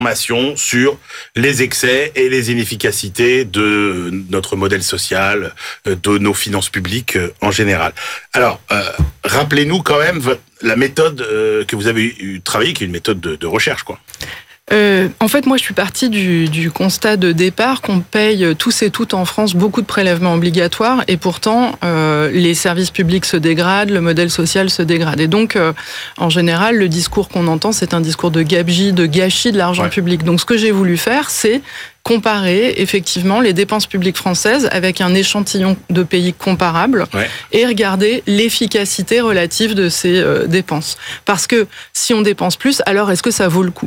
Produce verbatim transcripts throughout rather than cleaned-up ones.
information sur les excès et les inefficacités de notre modèle social, de nos finances publiques en général. Alors, euh, rappelez-nous quand même la méthode euh, que vous avez eu, travaillé, qui est une méthode de, de recherche, quoi. Euh, en fait, moi, je suis partie du, du constat de départ qu'on paye tous et toutes en France beaucoup de prélèvements obligatoires et pourtant, euh, les services publics se dégradent, le modèle social se dégrade. Et donc, euh, en général, le discours qu'on entend, c'est un discours de gabegie, de gâchis de l'argent ouais. public. Donc, ce que j'ai voulu faire, c'est comparer effectivement les dépenses publiques françaises avec un échantillon de pays comparables ouais. et regarder l'efficacité relative de ces euh, dépenses. Parce que si on dépense plus, alors est-ce que ça vaut le coup ?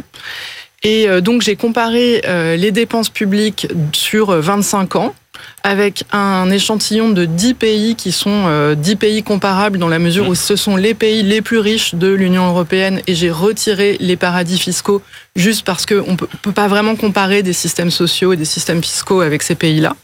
Et donc, j'ai comparé euh, les dépenses publiques sur vingt-cinq ans avec un échantillon de dix pays qui sont euh, dix pays comparables dans la mesure où ce sont les pays les plus riches de l'Union européenne et j'ai retiré les paradis fiscaux juste parce qu'on ne peut pas vraiment comparer des systèmes sociaux et des systèmes fiscaux avec ces pays-là.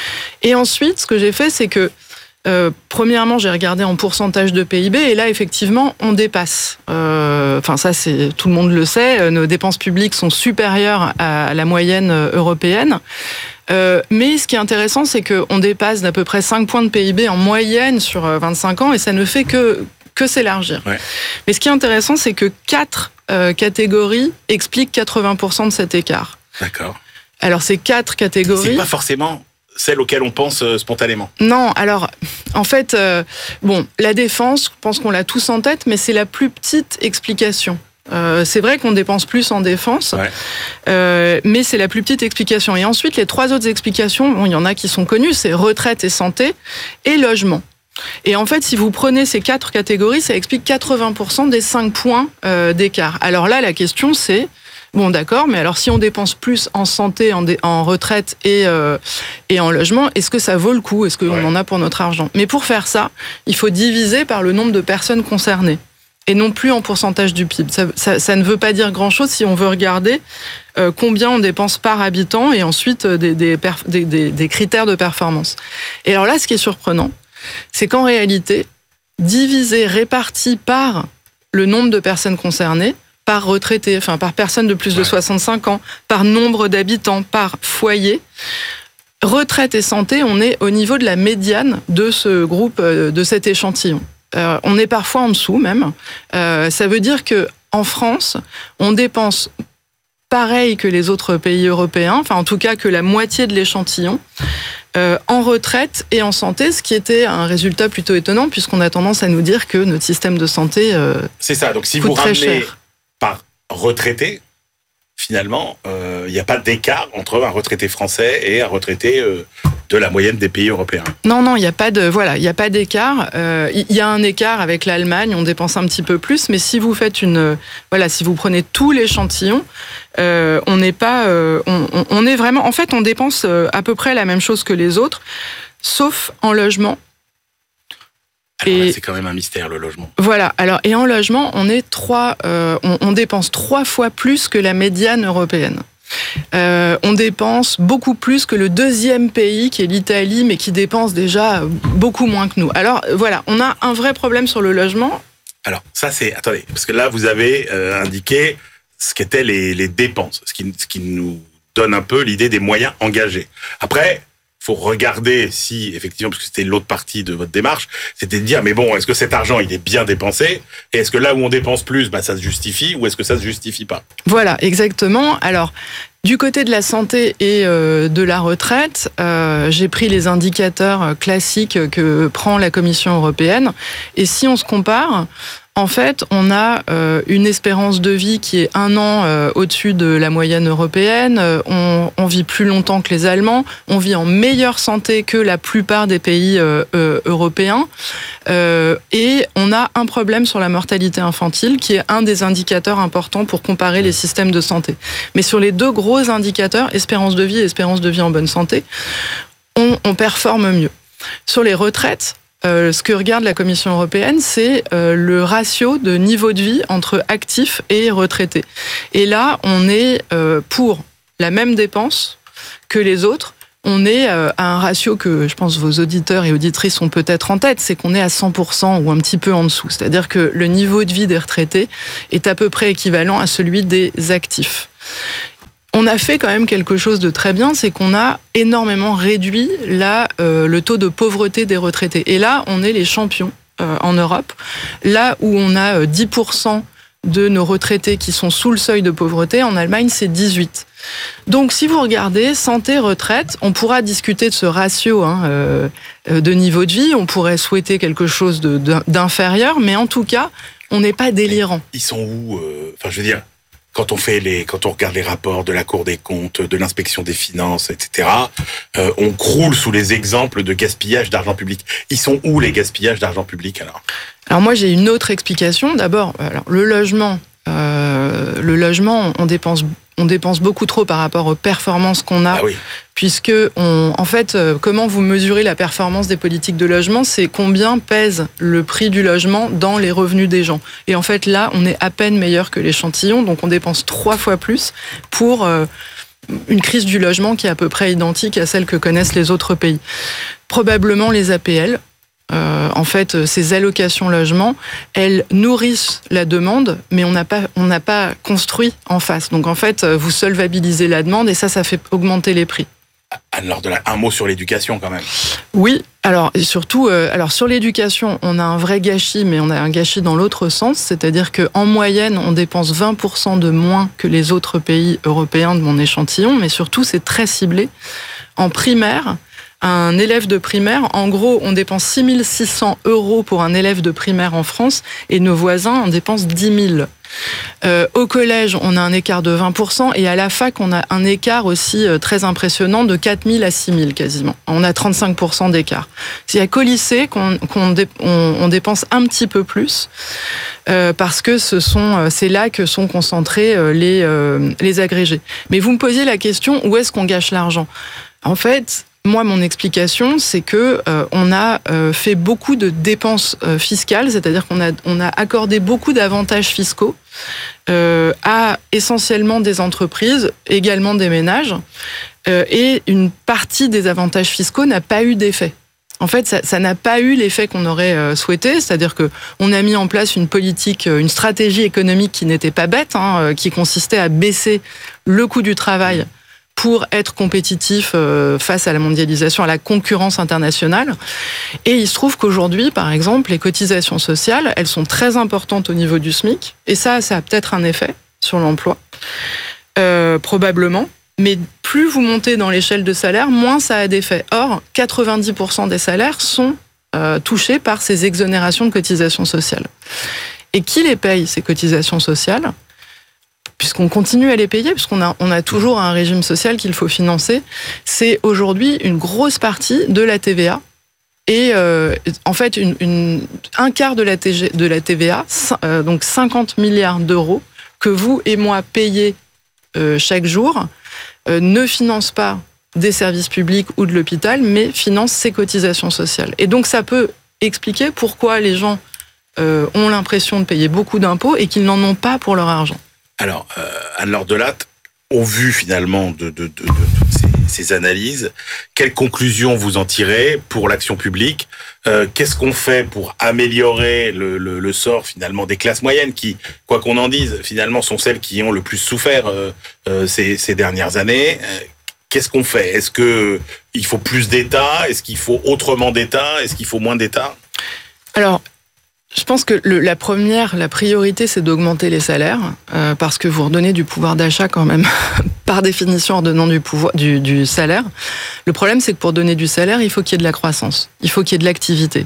Et ensuite, ce que j'ai fait, c'est que Euh, premièrement, j'ai regardé en pourcentage de P I B et là, effectivement, on dépasse. Euh, enfin, ça, c'est tout le monde le sait. Nos dépenses publiques sont supérieures à la moyenne européenne. Euh, mais ce qui est intéressant, c'est qu'on dépasse d'à peu près cinq points de P I B en moyenne sur vingt-cinq ans et ça ne fait que, que s'élargir. Ouais. Mais ce qui est intéressant, c'est que quatre euh, catégories expliquent quatre-vingts pour cent de cet écart. D'accord. Alors, ces quatre catégories... C'est pas forcément... celle auquel on pense euh, spontanément. Non, alors, en fait, euh, bon, la défense, je pense qu'on l'a tous en tête, mais c'est la plus petite explication. Euh, c'est vrai qu'on dépense plus en défense, ouais. euh, mais c'est la plus petite explication. Et ensuite, les trois autres explications, bon, il y en a qui sont connues, c'est retraite et santé et logement. Et en fait, si vous prenez ces quatre catégories, ça explique quatre-vingts pour cent des cinq points euh, d'écart. Alors là, la question, c'est... Bon, d'accord, mais alors si on dépense plus en santé, en, dé, en retraite et, euh, et en logement, est-ce que ça vaut le coup ? Est-ce qu'on ouais. en a pour notre argent ? Mais pour faire ça, il faut diviser par le nombre de personnes concernées et non plus en pourcentage du P I B. Ça, ça, ça ne veut pas dire grand-chose si on veut regarder euh, combien on dépense par habitant et ensuite des, des, des, des, des critères de performance. Et alors là, ce qui est surprenant, c'est qu'en réalité, diviser, réparti par le nombre de personnes concernées, par retraité, enfin par personne de plus de ouais. soixante-cinq ans, par nombre d'habitants, par foyer. Retraite et santé, on est au niveau de la médiane de ce groupe, de cet échantillon. Euh, on est parfois en dessous même. Euh, ça veut dire que en France, on dépense pareil que les autres pays européens, enfin en tout cas que la moitié de l'échantillon, euh, en retraite et en santé, ce qui était un résultat plutôt étonnant puisqu'on a tendance à nous dire que notre système de santé euh, c'est ça. Donc si coûte vous très ramenez cher. Par retraité, finalement, il euh, n'y a pas d'écart entre un retraité français et un retraité euh, de la moyenne des pays européens. Non, non, il n'y a pas de, voilà, il n'y a pas d'écart. Il euh, y a un écart avec l'Allemagne, on dépense un petit peu plus, mais si vous faites une, voilà, si vous prenez tout l'échantillon, euh, on n'est pas, euh, on, on, on est vraiment, en fait, on dépense à peu près la même chose que les autres, sauf en logement. Alors et là, c'est quand même un mystère, le logement. Voilà. Alors, et en logement, on est trois, euh, on, on dépense trois fois plus que la médiane européenne. Euh, on dépense beaucoup plus que le deuxième pays, qui est l'Italie, mais qui dépense déjà beaucoup moins que nous. Alors, voilà, on a un vrai problème sur le logement. Alors, ça, c'est... Attendez, parce que là, vous avez euh, indiqué ce qu'étaient les, les dépenses, ce qui, ce qui nous donne un peu l'idée des moyens engagés. Après... faut regarder si, effectivement, parce que c'était l'autre partie de votre démarche, c'était de dire, mais bon, est-ce que cet argent, il est bien dépensé ? Et est-ce que là où on dépense plus, bah, ça se justifie, ou est-ce que ça se justifie pas ? Voilà, exactement. Alors, du côté de la santé et euh, de la retraite, euh, j'ai pris les indicateurs classiques que prend la Commission européenne. Et si on se compare, en fait, on a euh, une espérance de vie qui est un an euh, au-dessus de la moyenne européenne. Euh, on, on vit plus longtemps que les Allemands. On vit en meilleure santé que la plupart des pays euh, euh, européens. Euh, et on a un problème sur la mortalité infantile qui est un des indicateurs importants pour comparer les systèmes de santé. Mais sur les deux gros indicateurs, espérance de vie et espérance de vie en bonne santé, on, on performe mieux. Sur les retraites, Euh, ce que regarde la Commission européenne, c'est euh, le ratio de niveau de vie entre actifs et retraités. Et là, on est euh, pour la même dépense que les autres. On est euh, à un ratio que je pense vos auditeurs et auditrices ont peut-être en tête, c'est qu'on est à cent pour cent ou un petit peu en dessous. C'est-à-dire que le niveau de vie des retraités est à peu près équivalent à celui des actifs. a fait quand même quelque chose de très bien, c'est qu'on a énormément réduit la, euh, le taux de pauvreté des retraités. Et là, on est les champions euh, en Europe. Là où on a dix pour cent de nos retraités qui sont sous le seuil de pauvreté, en Allemagne, c'est dix-huit. Donc, si vous regardez santé-retraite, on pourra discuter de ce ratio hein, euh, de niveau de vie, on pourrait souhaiter quelque chose de, d'inférieur, mais en tout cas, on n'est pas délirant. Mais ils sont où euh, Enfin, je veux dire, quand on fait les, quand on regarde les rapports de la Cour des comptes, de l'inspection des finances, et cetera, euh, on croule sous les exemples de gaspillage d'argent public. Ils sont où les gaspillages d'argent public alors Alors moi, j'ai une autre explication. D'abord, alors, le logement, euh, le logement, on dépense, on dépense beaucoup trop par rapport aux performances qu'on a. Ah oui. Puisque, on, en fait, euh, comment vous mesurez la performance des politiques de logement, c'est combien pèse le prix du logement dans les revenus des gens. Et en fait, là, on est à peine meilleur que l'échantillon, donc on dépense trois fois plus pour euh, une crise du logement qui est à peu près identique à celle que connaissent les autres pays. Probablement les A P L. Euh, en fait, ces allocations logement, elles nourrissent la demande, mais on n'a pas, on n'a pas construit en face. Donc en fait, vous solvabilisez la demande et ça, ça fait augmenter les prix. Alors, de la, un mot sur l'éducation quand même. Oui, alors et surtout, euh, alors sur l'éducation, on a un vrai gâchis, mais on a un gâchis dans l'autre sens, c'est-à-dire que en moyenne, on dépense vingt pour cent de moins que les autres pays européens de mon échantillon, mais surtout, c'est très ciblé. En primaire, un élève de primaire, en gros, on dépense six mille six cents euros pour un élève de primaire en France, et nos voisins en dépensent dix mille. Euh, au collège, on a un écart de vingt pour cent et à la fac, on a un écart aussi euh, très impressionnant de quatre mille à six mille quasiment. On a trente-cinq pour cent d'écart. C'est qu'au lycée qu'on, qu'on dé, on, on dépense un petit peu plus euh, parce que ce sont, c'est là que sont concentrés euh, les, euh, les agrégés. Mais vous me posiez la question, où est-ce qu'on gâche l'argent ? En fait, moi, mon explication, c'est que euh, on a euh, fait beaucoup de dépenses euh, fiscales, c'est-à-dire qu'on a, on a accordé beaucoup d'avantages fiscaux euh, à essentiellement des entreprises, également des ménages, euh, et une partie des avantages fiscaux n'a pas eu d'effet. En fait, ça, ça n'a pas eu l'effet qu'on aurait euh, souhaité, c'est-à-dire que on a mis en place une politique, une stratégie économique qui n'était pas bête, hein, euh, qui consistait à baisser le coût du travail pour être compétitif face à la mondialisation, à la concurrence internationale. Et il se trouve qu'aujourd'hui, par exemple, les cotisations sociales, elles sont très importantes au niveau du SMIC. Et ça, ça a peut-être un effet sur l'emploi, euh, probablement. Mais plus vous montez dans l'échelle de salaire, moins ça a d'effet. Or, quatre-vingt-dix pour cent des salaires sont euh, touchés par ces exonérations de cotisations sociales. Et qui les paye, ces cotisations sociales ? Puisqu'on continue à les payer, puisqu'on a, on a toujours un régime social qu'il faut financer, c'est aujourd'hui une grosse partie de la T V A. Et euh, en fait, une, une, un quart de la, T G, de la T V A, euh, donc cinquante milliards d'euros, que vous et moi payez euh, chaque jour, euh, ne finance pas des services publics ou de l'hôpital, mais finance ces cotisations sociales. Et donc, ça peut expliquer pourquoi les gens euh, ont l'impression de payer beaucoup d'impôts et qu'ils n'en ont pas pour leur argent. Alors, euh, Anne-Laure Delatte, au vu finalement de, de, de, de toutes ces, ces analyses, quelles conclusions vous en tirez pour l'action publique ? euh, Qu'est-ce qu'on fait pour améliorer le, le, le sort finalement des classes moyennes qui, quoi qu'on en dise, finalement sont celles qui ont le plus souffert euh, euh, ces, ces dernières années ? euh, Qu'est-ce qu'on fait ? Est-ce que il faut plus d'État ? Est-ce qu'il faut autrement d'État ? Est-ce qu'il faut moins d'État ? Alors, je pense que le, la première, la priorité, c'est d'augmenter les salaires, euh, parce que vous redonnez du pouvoir d'achat quand même, par définition en donnant du, pouvoir, du, du salaire. Le problème, c'est que pour donner du salaire, il faut qu'il y ait de la croissance, il faut qu'il y ait de l'activité.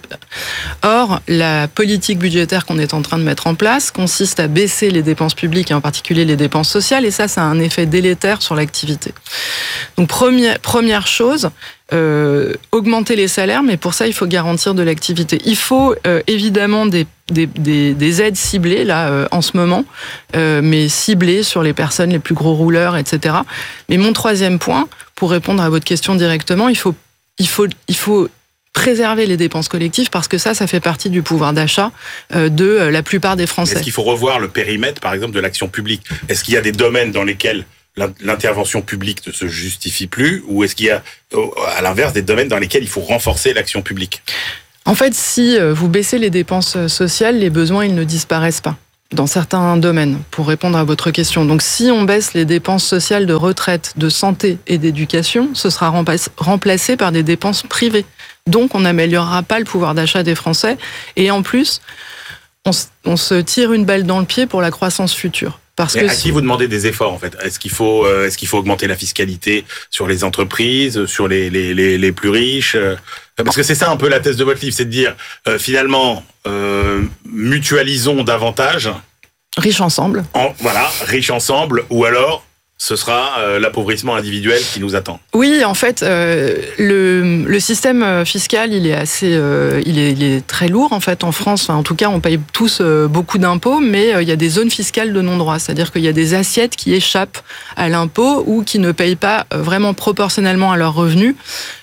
Or, la politique budgétaire qu'on est en train de mettre en place consiste à baisser les dépenses publiques, et en particulier les dépenses sociales, et ça, ça a un effet délétère sur l'activité. Donc, première, première chose, Euh, augmenter les salaires, mais pour ça, il faut garantir de l'activité. Il faut euh, évidemment des, des, des, des aides ciblées, là, euh, en ce moment, euh, mais ciblées sur les personnes les plus gros rouleurs, et cetera. Mais mon troisième point, pour répondre à votre question directement, il faut, il faut, il faut préserver les dépenses collectives, parce que ça, ça fait partie du pouvoir d'achat euh, de la plupart des Français. Est-ce qu'il faut revoir le périmètre, par exemple, de l'action publique ? Est-ce qu'il y a des domaines dans lesquels l'intervention publique ne se justifie plus, ou est-ce qu'il y a, à l'inverse, des domaines dans lesquels il faut renforcer l'action publique ? En fait, si vous baissez les dépenses sociales, les besoins, ils ne disparaissent pas. dans certains domaines, pour répondre à votre question. Donc si on baisse les dépenses sociales de retraite, de santé et d'éducation, ce sera remplacé par des dépenses privées. Donc on n'améliorera pas le pouvoir d'achat des Français. Et en plus, on, on se tire une balle dans le pied pour la croissance future. Parce Mais que à si... qui vous demandez des efforts, en fait? Est-ce qu'il faut, euh, est-ce qu'il faut augmenter la fiscalité sur les entreprises, sur les, les, les, les plus riches? Parce que c'est ça un peu la thèse de votre livre, c'est de dire, euh, finalement, euh, mutualisons davantage. Riches ensemble. En, voilà, riches ensemble, ou alors ce sera euh, l'appauvrissement individuel qui nous attend. Oui, en fait, euh, le, le système fiscal, il est assez, euh, il est, il est très lourd en fait en France. Enfin, en tout cas, on paye tous euh, beaucoup d'impôts, mais euh, il y a des zones fiscales de non-droit, c'est-à-dire qu'il y a des assiettes qui échappent à l'impôt ou qui ne payent pas vraiment proportionnellement à leurs revenus,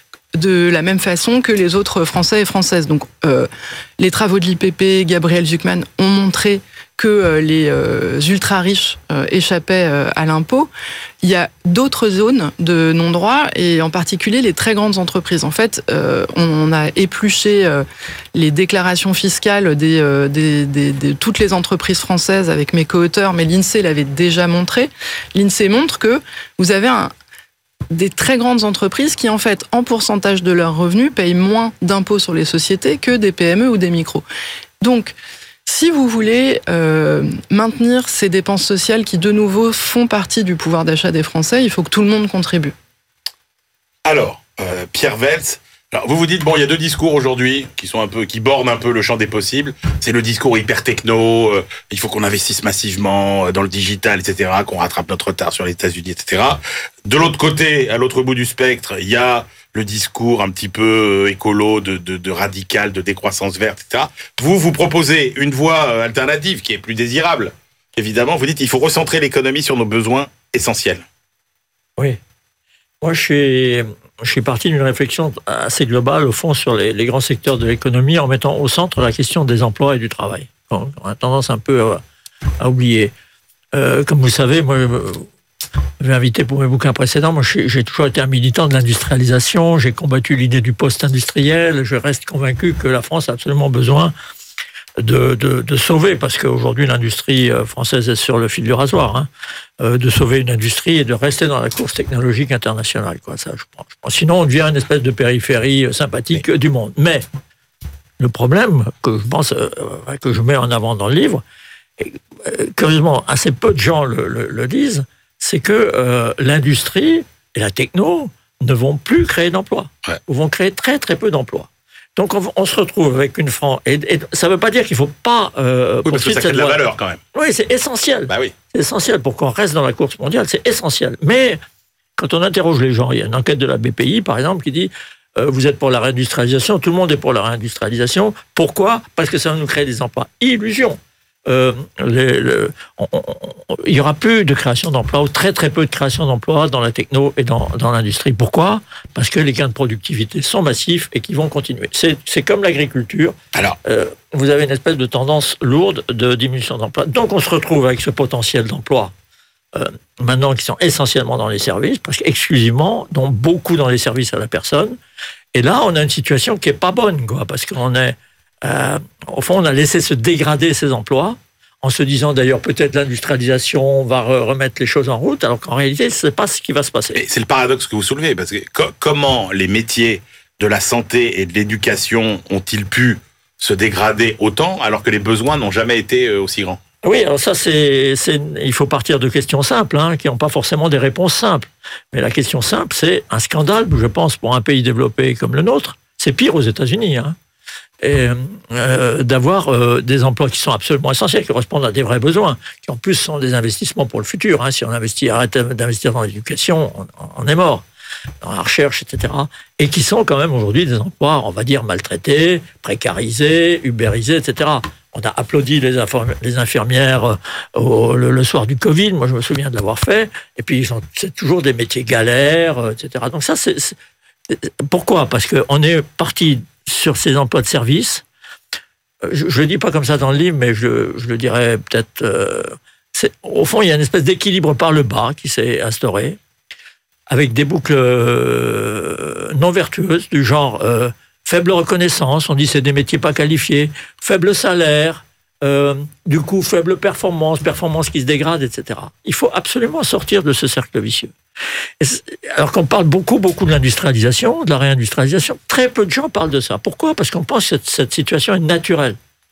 de la même façon que les autres Français et Françaises. Donc, euh, les travaux de l'I P P, Gabriel Zucman, ont montré que les euh, ultra-riches euh, échappaient euh, à l'impôt. Il y a d'autres zones de non-droit, et en particulier les très grandes entreprises. En fait, euh, on a épluché euh, les déclarations fiscales des, euh, des, des, de toutes les entreprises françaises avec mes co-auteurs, mais l'INSEE l'avait déjà montré. L'INSEE montre que vous avez un des très grandes entreprises qui, en fait, en pourcentage de leurs revenus, payent moins d'impôts sur les sociétés que des P M E ou des micros. Donc, si vous voulez euh, maintenir ces dépenses sociales qui, de nouveau, font partie du pouvoir d'achat des Français, il faut que tout le monde contribue. Alors, euh, Pierre Weltz, alors vous vous dites, bon, il y a deux discours aujourd'hui qui sont un peu, qui bornent un peu le champ des possibles. C'est le discours hyper techno, euh, il faut qu'on investisse massivement dans le digital, et cetera, qu'on rattrape notre retard sur les États-Unis, et cetera. De l'autre côté, à l'autre bout du spectre, il y a le discours un petit peu écolo, de, de, de radical, de décroissance verte, et cetera. Vous, vous proposez une voie alternative qui est plus désirable. Évidemment, vous dites qu'il faut recentrer l'économie sur nos besoins essentiels. Oui. Moi, je suis, je suis parti d'une réflexion assez globale, au fond, sur les, les grands secteurs de l'économie, en mettant au centre la question des emplois et du travail. On a tendance un peu à, à oublier. Euh, comme vous le savez, moi, je vais inviter pour mes bouquins précédents. Moi, j'ai toujours été un militant de l'industrialisation. J'ai combattu l'idée du post-industriel. Je reste convaincu que la France a absolument besoin de, de, de sauver, parce qu'aujourd'hui, l'industrie française est sur le fil du rasoir, hein, de sauver une industrie et de rester dans la course technologique internationale. Quoi, ça, je pense, je pense. Sinon, on devient une espèce de périphérie sympathique du monde. Mais le problème que je pense, que je mets en avant dans le livre, et, curieusement, assez peu de gens le, le, le disent, c'est que euh, l'industrie et la techno ne vont plus créer d'emplois, ouais. Ou vont créer très très peu d'emplois. Donc on, on se retrouve avec une France, et, et ça ne veut pas dire qu'il ne faut pas euh, oui, parce que ça crée de la valeur quand même. Oui, c'est essentiel. Bah oui. C'est essentiel pour qu'on reste dans la course mondiale, c'est essentiel. Mais quand on interroge les gens, il y a une enquête de la B P I par exemple qui dit euh, vous êtes pour la réindustrialisation, tout le monde est pour la réindustrialisation. Pourquoi? Parce que ça va nous créer des emplois. Illusion. Euh, les, le, on, on, on, il n'y aura plus de création d'emplois, ou très très peu de création d'emplois dans la techno et dans, dans l'industrie. Pourquoi? Parce que les gains de productivité sont massifs et qui vont continuer. C'est, c'est comme l'agriculture. Alors, euh, vous avez une espèce de tendance lourde de diminution d'emplois. Donc on se retrouve avec ce potentiel d'emploi euh, maintenant qui sont essentiellement dans les services, parce qu'exclusivement, dont beaucoup dans les services à la personne. Et là, on a une situation qui n'est pas bonne, quoi, parce qu'on est Euh, au fond, on a laissé se dégrader ces emplois, en se disant d'ailleurs peut-être l'industrialisation va remettre les choses en route, alors qu'en réalité, ce n'est pas ce qui va se passer. Et c'est le paradoxe que vous soulevez, parce que co- comment les métiers de la santé et de l'éducation ont-ils pu se dégrader autant, alors que les besoins n'ont jamais été aussi grands? Oui, alors ça, c'est, c'est, il faut partir de questions simples, hein, qui n'ont pas forcément des réponses simples. Mais la question simple, c'est un scandale, je pense, pour un pays développé comme le nôtre. C'est pire aux États-Unis, hein. Et euh, d'avoir euh, des emplois qui sont absolument essentiels, qui correspondent à des vrais besoins, qui en plus sont des investissements pour le futur. Hein. Si on investit, arrête d'investir dans l'éducation, on, on est mort, dans la recherche, et cetera. Et qui sont quand même aujourd'hui des emplois, on va dire, maltraités, précarisés, ubérisés, et cetera. On a applaudi les, inform- les infirmières au, le, le soir du Covid, moi je me souviens de l'avoir fait, et puis ils ont, c'est toujours des métiers galères, et cetera. Donc ça, c'est, c'est pourquoi? Parce qu'on est parti sur ces emplois de service. Je ne le dis pas comme ça dans le livre, mais je, je le dirais peut-être... Euh, c'est, au fond, il y a une espèce d'équilibre par le bas qui s'est instauré, avec des boucles euh, non vertueuses, du genre euh, faible reconnaissance, on dit c'est des métiers pas qualifiés, faible salaire, Euh, du coup, faible performance, performance qui se dégrade, et cetera. Il faut absolument sortir de ce cercle vicieux. Et alors qu'on parle beaucoup, beaucoup de l'industrialisation, de la réindustrialisation, très peu de gens parlent de ça. Pourquoi ? Parce qu'on pense que cette, cette situation est naturelle.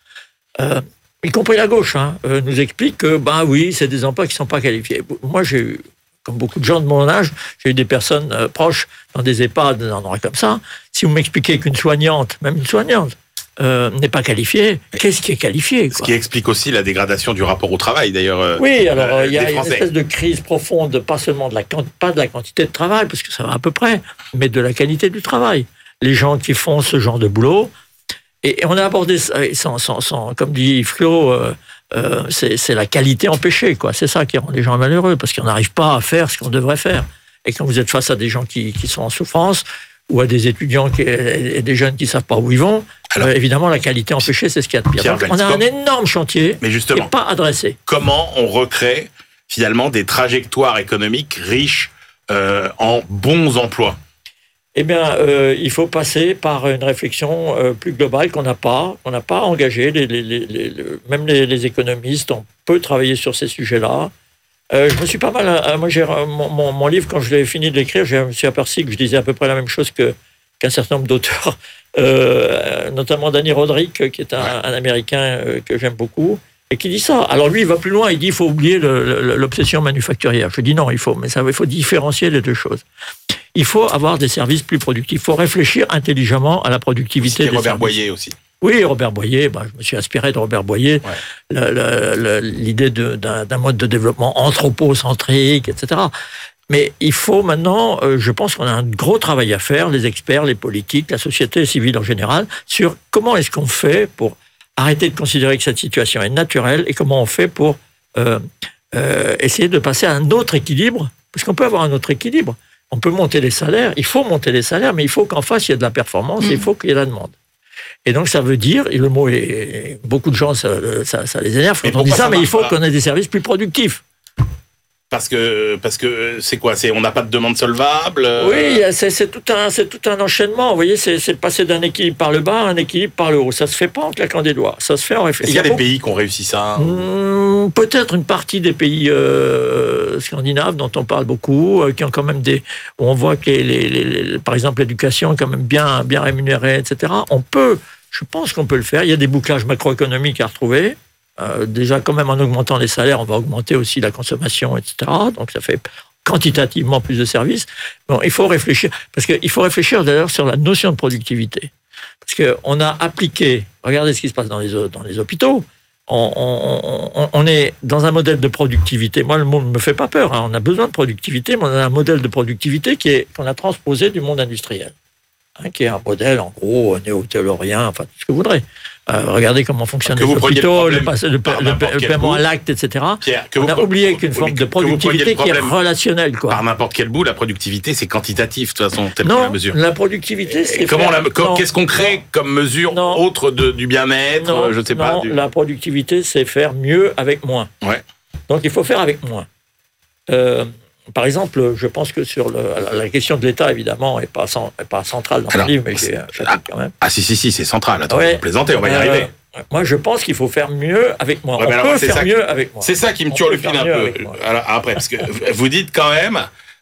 Euh, y compris la gauche, hein, euh, nous explique que, ben oui, c'est des emplois qui ne sont pas qualifiés. Moi, j'ai eu, comme beaucoup de gens de mon âge, j'ai eu des personnes euh, proches dans des EHPAD, dans des endroits comme ça. Si vous m'expliquez qu'une soignante, même une soignante, Euh, n'est pas qualifié. Qu'est-ce qui est qualifié, quoi ? Ce qui explique aussi la dégradation du rapport au travail, d'ailleurs. Euh, oui, alors euh, il y a une espèce de crise profonde, pas seulement de la pas de la quantité de travail, parce que ça va à peu près, mais de la qualité du travail. Les gens qui font ce genre de boulot, et, et on a abordé ça, sans, sans, sans, comme dit Flo, euh, euh, c'est, c'est la qualité empêchée, quoi. C'est ça qui rend les gens malheureux, parce qu'on n'arrive pas à faire ce qu'on devrait faire. Et quand vous êtes face à des gens qui, qui sont en souffrance, ou à des étudiants qui, et des jeunes qui ne savent pas où ils vont, alors, euh, évidemment, la qualité empêchée, c'est ce qu'il y a de pire. Donc, on a un énorme chantier mais justement, qui n'est pas adressé. Comment on recrée, finalement, des trajectoires économiques riches euh, en bons emplois ? Eh bien, euh, il faut passer par une réflexion euh, plus globale qu'on n'a pas, qu'on n'a pas engagée. Les, les, les, les, même les, les économistes, on peut travailler sur ces sujets-là. Euh, je me suis pas mal. Euh, moi, j'ai mon, mon, mon livre, quand je l'ai fini de l'écrire, je me suis aperçu que je disais à peu près la même chose que qu'un certain nombre d'auteurs, euh, notamment Danny Roderick, qui est un, un Américain euh, que j'aime beaucoup, et qui dit ça. Alors lui, il va plus loin. Il dit il faut oublier le, le, l'obsession manufacturière. Je dis non, il faut, mais ça, il faut différencier les deux choses. Il faut avoir des services plus productifs. Il faut réfléchir intelligemment à la productivité des des Robert services. Boyer aussi. Oui, Robert Boyer, bah, je me suis inspiré de Robert Boyer, ouais. le, le, le, l'idée de, d'un, d'un mode de développement anthropocentrique, et cetera. Mais il faut maintenant, euh, je pense qu'on a un gros travail à faire, les experts, les politiques, la société civile en général, sur comment est-ce qu'on fait pour arrêter de considérer que cette situation est naturelle et comment on fait pour euh, euh, essayer de passer à un autre équilibre, parce qu'on peut avoir un autre équilibre. On peut monter les salaires, il faut monter les salaires, mais il faut qu'en face, il y ait de la performance, mmh. et il faut qu'il y ait la demande. Et donc, ça veut dire, et le mot est, beaucoup de gens, ça, ça, ça les énerve quand on dit ça, ça mais il faut pas. qu'on ait des services plus productifs. Parce que, parce que c'est quoi c'est, on n'a pas de demande solvable euh... Oui, c'est, c'est, tout un, c'est tout un enchaînement. Vous voyez, c'est, c'est passer d'un équilibre par le bas à un équilibre par le haut. Ça se fait pas en claquant des doigts. Ça se fait en réfléchissant. Est-ce qu'il y a, y a des pays qui ont réussi ça mmh, Peut-être une partie des pays euh, scandinaves dont on parle beaucoup, euh, qui ont quand même des... Où on voit que, les, les, les, les, par exemple, l'éducation est quand même bien, bien rémunérée, et cetera. On peut... Je pense qu'on peut le faire. Il y a des bouclages macroéconomiques à retrouver. Euh, déjà, quand même, en augmentant les salaires, on va augmenter aussi la consommation, et cetera. Donc, ça fait quantitativement plus de services. Bon, il faut réfléchir. Parce qu'il faut réfléchir d'ailleurs sur la notion de productivité. Parce qu'on a appliqué... Regardez ce qui se passe dans les, dans les hôpitaux. On, on, on, on est dans un modèle de productivité. Moi, le monde ne me fait pas peur. Hein. On a besoin de productivité, mais on a un modèle de productivité qui est, qu'on a transposé du monde industriel. Hein, qui est un modèle, en gros, néo-taylorien, enfin, tout ce que vous voudrez. Euh, regardez comment fonctionnent les hôpitaux, le, le, le, le, le paiement à l'acte, et cetera. Pierre, on a vous, oublié qu'une forme de productivité qui est relationnelle. Quoi. Par n'importe quel bout, la productivité, c'est quantitatif, de toute façon, telle non, la mesure. La productivité, c'est... Comment la, qu'est-ce qu'on crée comme mesure non, autre de, du bien-être non, je sais non, pas. Du... La productivité, c'est faire mieux avec moins. Ouais. Donc, il faut faire avec moins. Euh, Par exemple, je pense que sur le, la question de l'État, évidemment, n'est pas, pas centrale dans Alors, le livre, mais j'ai un chapitre quand même. Ah si, si, si, c'est central. Attends, ouais, vous plaisantez, on va y euh, arriver. Moi, je pense qu'il faut faire mieux avec moi. Ouais, on alors, peut faire mieux qui, avec moi. C'est ça qui me turlupine un peu. Alors, après, parce que vous dites quand même,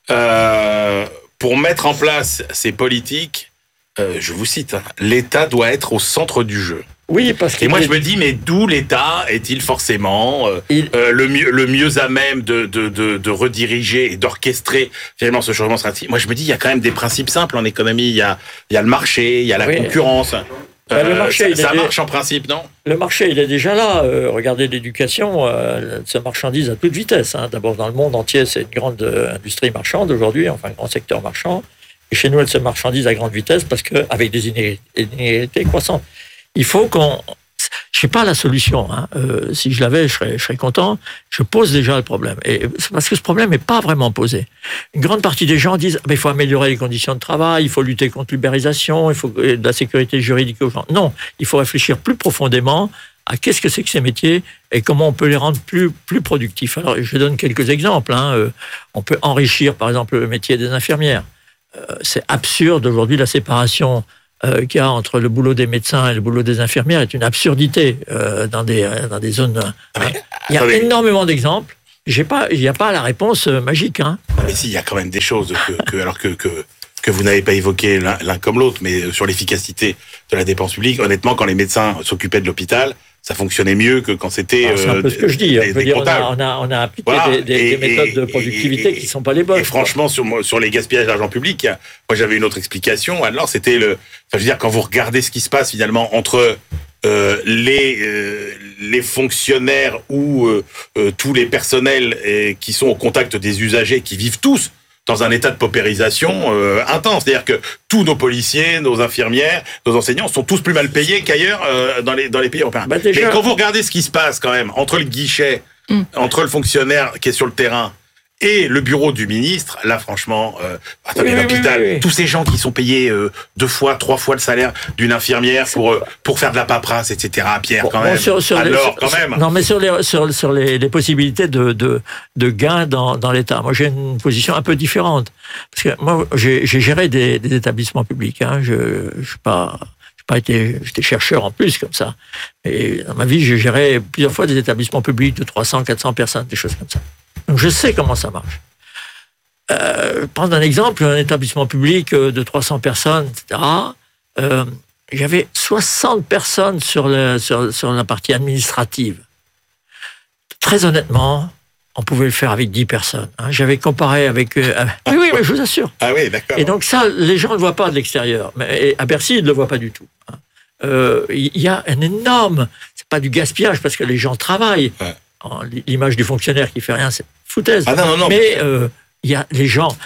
euh, pour mettre en place ces politiques, euh, je vous cite, hein, l'État doit être au centre du jeu. Oui, parce que... Et moi, je me dis, mais d'où l'État est-il forcément euh, Il... euh, le, mieux, le mieux à même de, de, de, de rediriger et d'orchestrer finalement ce changement stratégique? Moi, je me dis, il y a quand même des principes simples en économie. Il y a, il y a le marché, il y a la oui. concurrence. Ben, euh, le marché, ça ça est... marche en principe, non? Le marché, il est déjà là. Euh, regardez l'éducation, euh, se marchandise à toute vitesse. Hein. D'abord, dans le monde entier, c'est une grande euh, industrie marchande aujourd'hui, enfin un grand secteur marchand. Et chez nous, elle se marchandise à grande vitesse parce qu'avec des inégalités croissantes. Il faut qu'on... Je sais pas la solution. Hein. Euh, si je l'avais, je serais, je serais content. Je pose déjà le problème. Et c'est parce que ce problème n'est pas vraiment posé. Une grande partie des gens disent ah, mais il faut améliorer les conditions de travail, il faut lutter contre l'ubérisation, il faut de la sécurité juridique aux gens. Non, il faut réfléchir plus profondément à qu'est-ce que c'est que ces métiers et comment on peut les rendre plus, plus productifs. Alors, je donne quelques exemples. Hein. Euh, on peut enrichir, par exemple, le métier des infirmières. Euh, c'est absurde aujourd'hui la séparation euh, qu'il y a entre le boulot des médecins et le boulot des infirmières est une absurdité euh, dans des dans des zones. Hein. Il y a attendez. énormément d'exemples. J'ai pas, il n'y a pas la réponse magique. Hein. Mais si, il y a quand même des choses que, que alors que que que vous n'avez pas évoqué l'un, l'un comme l'autre, mais sur l'efficacité de la dépense publique. Honnêtement, quand les médecins s'occupaient de l'hôpital, ça fonctionnait mieux que quand c'était. Alors, c'est un peu ce que je dis. Des, on, dire, on, a, on, a, on a appliqué voilà. des, des, et, des méthodes et, de productivité et, qui ne sont pas les bonnes. Et franchement, sur, sur les gaspillages d'argent public, moi j'avais une autre explication. Alors, c'était le. Enfin, je veux dire, quand vous regardez ce qui se passe finalement entre euh, les euh, les fonctionnaires ou euh, euh, tous les personnels et, qui sont au contact des usagers, qui vivent tous dans un état de paupérisation euh, intense. C'est-à-dire que tous nos policiers, nos infirmières, nos enseignants sont tous plus mal payés qu'ailleurs euh, dans les dans les pays européens. Bah déjà... Mais quand vous regardez ce qui se passe quand même entre le guichet, mm. entre le fonctionnaire qui est sur le terrain et le bureau du ministre, là franchement, euh, attendez, oui, l'hôpital, oui, oui, oui. tous ces gens qui sont payés euh, deux fois, trois fois le salaire d'une infirmière pour euh, pour faire de la paperasse, et cetera. Pierre, quand bon, même. Sur, sur Alors, les, quand même. Non, mais sur les sur sur les, les possibilités de de de gains dans dans l'État. Moi, j'ai une position un peu différente parce que moi, j'ai j'ai géré des, des établissements publics. Hein. Je je suis pas pas été, j'étais chercheur en plus comme ça. Et dans ma vie, j'ai géré plusieurs fois des établissements publics de trois cents, quatre cents personnes, des choses comme ça. Donc je sais comment ça marche. Euh, prendre un exemple, un établissement public de trois cents personnes, et cetera. Euh, j'avais soixante personnes sur, le, sur, sur la partie administrative. Très honnêtement, on pouvait le faire avec dix personnes. Hein. J'avais comparé avec... Euh, oui, oui, mais je vous assure. Ah oui, d'accord. Et donc ça, les gens ne le voient pas de l'extérieur. Mais à Bercy, ils ne le voient pas du tout. Il hein. euh, y a un énorme... C'est pas du gaspillage parce que les gens travaillent. Ouais. L'image du fonctionnaire qui fait rien, c'est foutaise. Ah non, non, non. Mais euh, il y a les gens...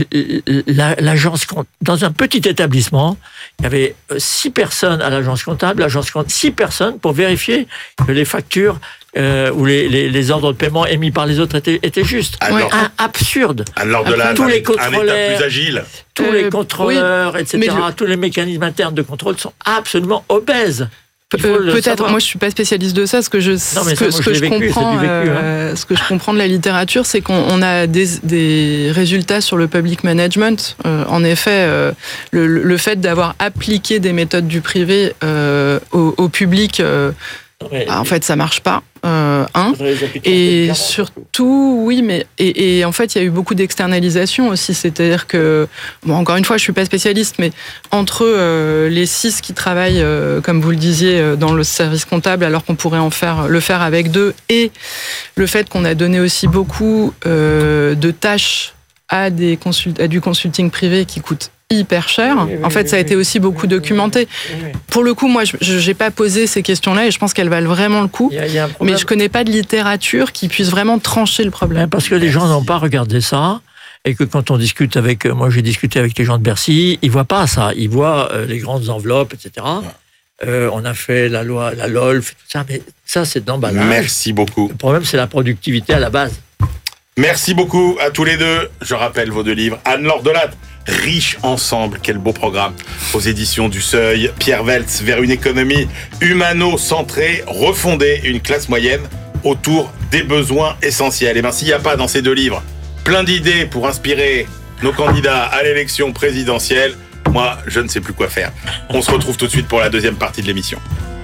L'agence... Dans un petit établissement, il y avait six personnes à l'agence comptable, l'agence comptable, six personnes pour vérifier que les factures... Euh, où les, les, les ordres de paiement émis par les autres étaient, étaient justes. Alors, un, absurde. Alors de la, tous les contrôleurs, un état plus agile. Tous euh, les contrôleurs, oui, et cetera. Je... Tous les mécanismes internes de contrôle sont absolument obèses. Euh, peut-être, moi je suis pas spécialiste de ça. Ce que je, non, ce que, ça, ce que je, je vécu, comprends, vécu, euh, hein. ce que je comprends de la littérature, c'est qu'on on a des, des résultats sur le public management. Euh, en effet, euh, le, le fait d'avoir appliqué des méthodes du privé euh, au, au public. Euh, Ouais, bah, en fait, ça marche pas. Euh, un. Et surtout, oui, mais et, et en fait, il y a eu beaucoup d'externalisation aussi. C'est-à-dire que, bon, encore une fois, je suis pas spécialiste, mais entre euh, les six qui travaillent, euh, comme vous le disiez, dans le service comptable, alors qu'on pourrait en faire le faire avec deux, et le fait qu'on a donné aussi beaucoup euh, de tâches à des consult- à du consulting privé qui coûte hyper cher. Oui, oui, en fait, oui, ça a oui, été aussi beaucoup oui, documenté. Oui, oui. Pour le coup, moi, je n'ai pas posé ces questions-là et je pense qu'elles valent vraiment le coup. Il y a, il y a mais je ne connais pas de littérature qui puisse vraiment trancher le problème. Parce que les gens n'ont pas regardé ça et que quand on discute avec... Moi, j'ai discuté avec les gens de Bercy, ils ne voient pas ça. Ils voient euh, les grandes enveloppes, et cetera. Ouais. Euh, on a fait la loi, la L O L F, tout ça, mais ça, c'est d'emballage. Merci beaucoup. Le problème, c'est la productivité à la base. Merci beaucoup à tous les deux. Je rappelle vos deux livres. Anne-Laure Delatte, Riches ensemble, quel beau programme. Aux éditions du Seuil. Pierre Weltz, Vers une économie humano-centrée, refonder une classe moyenne autour des besoins essentiels. Et bien, s'il n'y a pas dans ces deux livres plein d'idées pour inspirer nos candidats à l'élection présidentielle, moi, je ne sais plus quoi faire. On se retrouve tout de suite pour la deuxième partie de l'émission.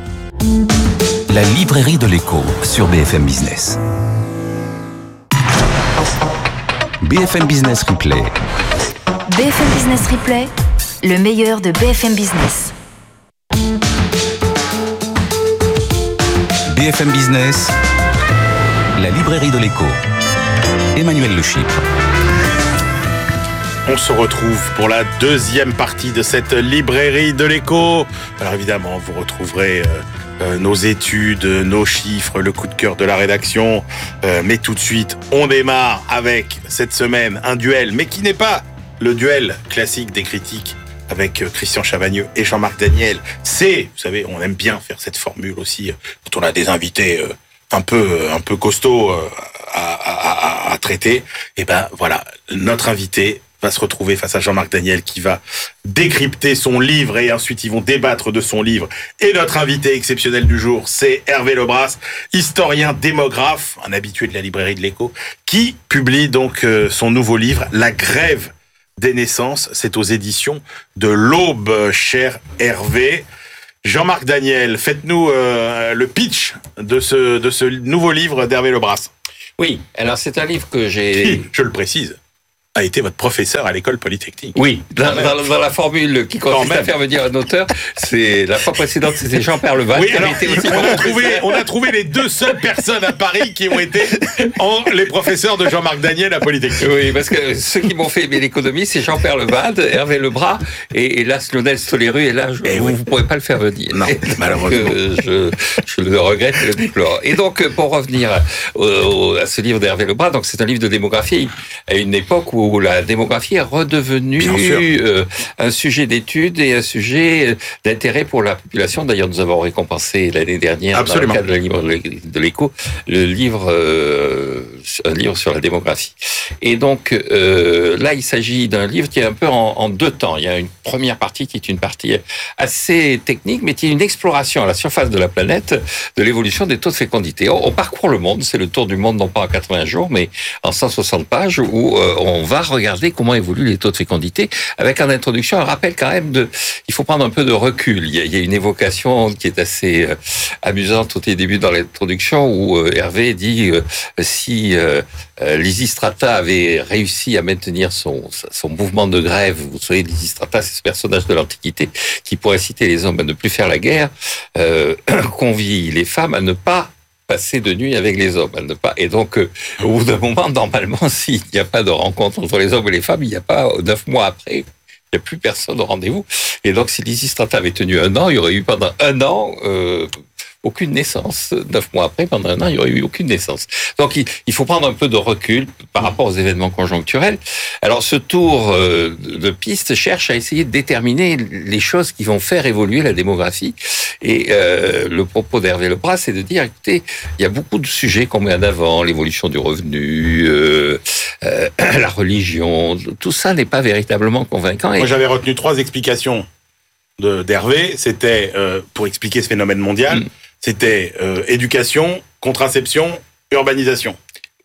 La librairie de l'écho sur B F M Business. B F M Business Replay. B F M Business Replay, le meilleur de B F M Business. B F M Business, la librairie de l'écho. Emmanuel Le Chypre. On se retrouve pour la deuxième partie de cette librairie de l'écho. Alors évidemment, vous retrouverez euh, euh, nos études, nos chiffres, le coup de cœur de la rédaction. Euh, mais tout de suite, on démarre avec cette semaine un duel, mais qui n'est pas le duel classique des critiques avec Christian Chavagneux et Jean-Marc Daniel. C'est, vous savez, on aime bien faire cette formule aussi quand on a des invités euh, un peu, un peu costauds euh, à, à, à, à traiter. Et ben voilà, notre invité va se retrouver face à Jean-Marc Daniel qui va décrypter son livre et ensuite ils vont débattre de son livre. Et notre invité exceptionnel du jour, c'est Hervé Lebras, historien démographe, un habitué de la librairie de l'Écho, qui publie donc euh, son nouveau livre, La grève des naissances. C'est aux éditions de l'Aube, cher Hervé. Jean-Marc Daniel, faites-nous euh, le pitch de ce, de ce nouveau livre d'Hervé Lebras. Oui, alors c'est un livre que j'ai... Qui, je le précise, a été votre professeur à l'école polytechnique. Oui, dans, dans, dans la formule qui consiste à faire venir un auteur, c'est la fois précédente, c'était Jean Perleval. Oui, alors, on, a trouvé, on a trouvé les deux seules personnes à Paris qui ont été en, les professeurs de Jean-Marc Daniel à Polytechnique. Oui, parce que ceux qui m'ont fait aimer l'économie, c'est Jean Perleval, Hervé Lebras, et, et là, Lionel Stoléru, et là, je, et vous ne oui. pourrez pas le faire venir. Non, malheureusement. Je, je le regrette et le déplore. Et donc, pour revenir au, au, à ce livre d'Hervé Lebras, donc c'est un livre de démographie, à une époque où où la démographie est redevenue euh, un sujet d'étude et un sujet d'intérêt pour la population. D'ailleurs, nous avons récompensé l'année dernière, Absolument. dans le cadre de la livre de l'Écho, le livre, euh, un livre sur la démographie. Et donc, euh, là, il s'agit d'un livre qui est un peu en, en deux temps. Il y a une première partie qui est une partie assez technique, mais qui est une exploration à la surface de la planète de l'évolution des taux de fécondité. On, on parcourt le monde, c'est le tour du monde, non pas en quatre-vingts jours, mais en cent soixante pages, où euh, on va regarder comment évoluent les taux de fécondité, avec en introduction un rappel quand même de, il faut prendre un peu de recul. Il y a, il y a une évocation qui est assez euh, amusante au début dans l'introduction où euh, Hervé dit euh, si euh, euh, Lysistrata avait réussi à maintenir son, son mouvement de grève, vous savez, Lysistrata, c'est ce personnage de l'Antiquité qui pourrait inciter les hommes à ne plus faire la guerre, euh, convie les femmes à ne pas passer de nuit avec les hommes, ne pas. Et donc, euh, au bout d'un moment, normalement, s'il n'y a pas de rencontre entre les hommes et les femmes, il n'y a pas, neuf mois après, il n'y a plus personne au rendez-vous. Et donc, si Lysistrata avait tenu un an, il y aurait eu pendant un an euh, aucune naissance. Neuf mois après, pendant un an, il n'y aurait eu aucune naissance. Donc, il, il faut prendre un peu de recul par rapport aux événements conjoncturels. Alors, ce tour euh, de piste cherche à essayer de déterminer les choses qui vont faire évoluer la démographie. Et euh, le propos d'Hervé Lebras, c'est de dire, écoutez, il y a beaucoup de sujets qu'on met en avant, l'évolution du revenu, euh, euh, la religion, tout ça n'est pas véritablement convaincant. Et... Moi, j'avais retenu trois explications de, d'Hervé. C'était, euh, pour expliquer ce phénomène mondial, mm. c'était euh, éducation, contraception, urbanisation.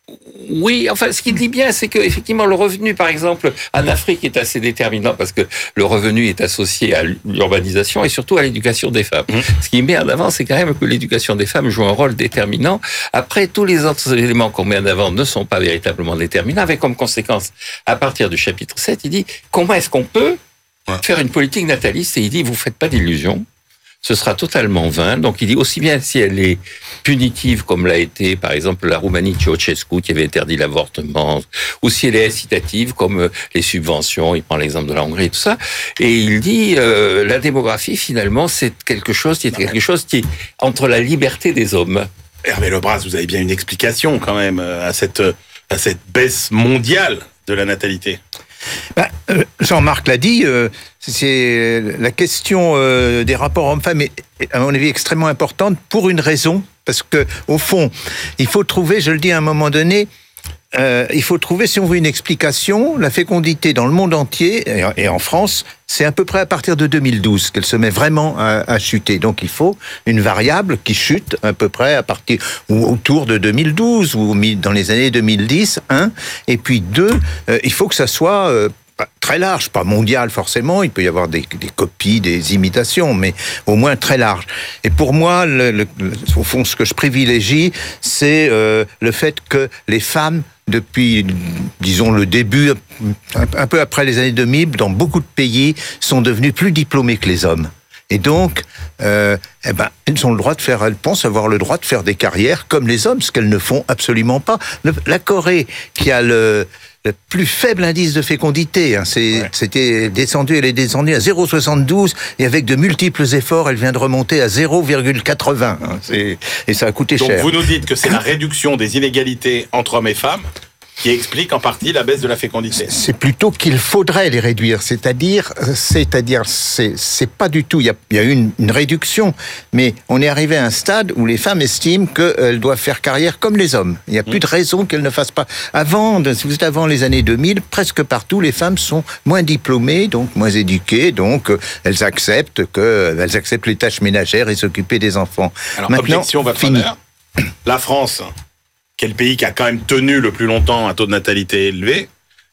Oui, enfin, ce qu'il dit bien, c'est que effectivement le revenu, par exemple, en Afrique est assez déterminant parce que le revenu est associé à l'urbanisation et surtout à l'éducation des femmes. Mmh. Ce qui met en avant, c'est quand même que l'éducation des femmes joue un rôle déterminant. Après, tous les autres éléments qu'on met en avant ne sont pas véritablement déterminants, avec comme conséquence, à partir du chapitre sept, il dit comment est-ce qu'on peut ouais. faire une politique nataliste, et il dit vous faites pas d'illusions. Ce sera totalement vain. Donc, il dit aussi bien si elle est punitive, comme l'a été, par exemple, la Roumanie de Ceausescu, qui avait interdit l'avortement, ou si elle est incitative, comme les subventions, il prend l'exemple de la Hongrie et tout ça. Et il dit, euh, la démographie, finalement, c'est quelque chose qui est quelque chose qui est entre la liberté des hommes. Hervé Lebras, vous avez bien une explication, quand même, à cette, à cette baisse mondiale de la natalité. Ben, euh, Jean-Marc l'a dit, euh, c'est la question euh, des rapports hommes-femmes est, à mon avis, extrêmement importante pour une raison, parce que au fond, il faut trouver, je le dis à un moment donné, euh, il faut trouver, si on veut une explication, la fécondité dans le monde entier, et, et en France, c'est à peu près à partir de deux mille douze qu'elle se met vraiment à, à chuter. Donc il faut une variable qui chute à peu près à partir ou autour de deux mille douze ou dans les années deux mille dix, un. Et puis deux, euh, il faut que ça soit euh, très large, pas mondial forcément, il peut y avoir des, des copies, des imitations, mais au moins très large. Et pour moi, le, le, au fond, ce que je privilégie, c'est euh, le fait que les femmes, depuis, disons, le début, un peu après les années deux mille, dans beaucoup de pays, sont devenues plus diplômées que les hommes. Et donc, euh, eh ben, elles ont le droit de faire, elles pensent avoir le droit de faire des carrières comme les hommes, ce qu'elles ne font absolument pas. Le, la Corée, qui a le, le plus faible indice de fécondité, hein, c'est, ouais. c'était descendu, elle est descendue à zéro virgule soixante-douze, et avec de multiples efforts, elle vient de remonter à zéro virgule quatre-vingts. Hein, c'est, et ça a coûté donc cher. Donc vous nous dites que c'est la réduction des inégalités entre hommes et femmes qui explique en partie la baisse de la fécondité. C'est plutôt qu'il faudrait les réduire, c'est-à-dire, c'est-à-dire, c'est, c'est pas du tout. Il y a, il y a eu une, une réduction, mais on est arrivé à un stade où les femmes estiment qu'elles doivent faire carrière comme les hommes. Il n'y a plus mmh. de raison qu'elles ne fassent pas. Avant, si vous êtes avant les années deux mille, presque partout, les femmes sont moins diplômées, donc moins éduquées, donc elles acceptent que, elles acceptent les tâches ménagères et s'occuper des enfants. Alors, maintenant, objection, votre honneur, la France, quel pays qui a quand même tenu le plus longtemps un taux de natalité élevé,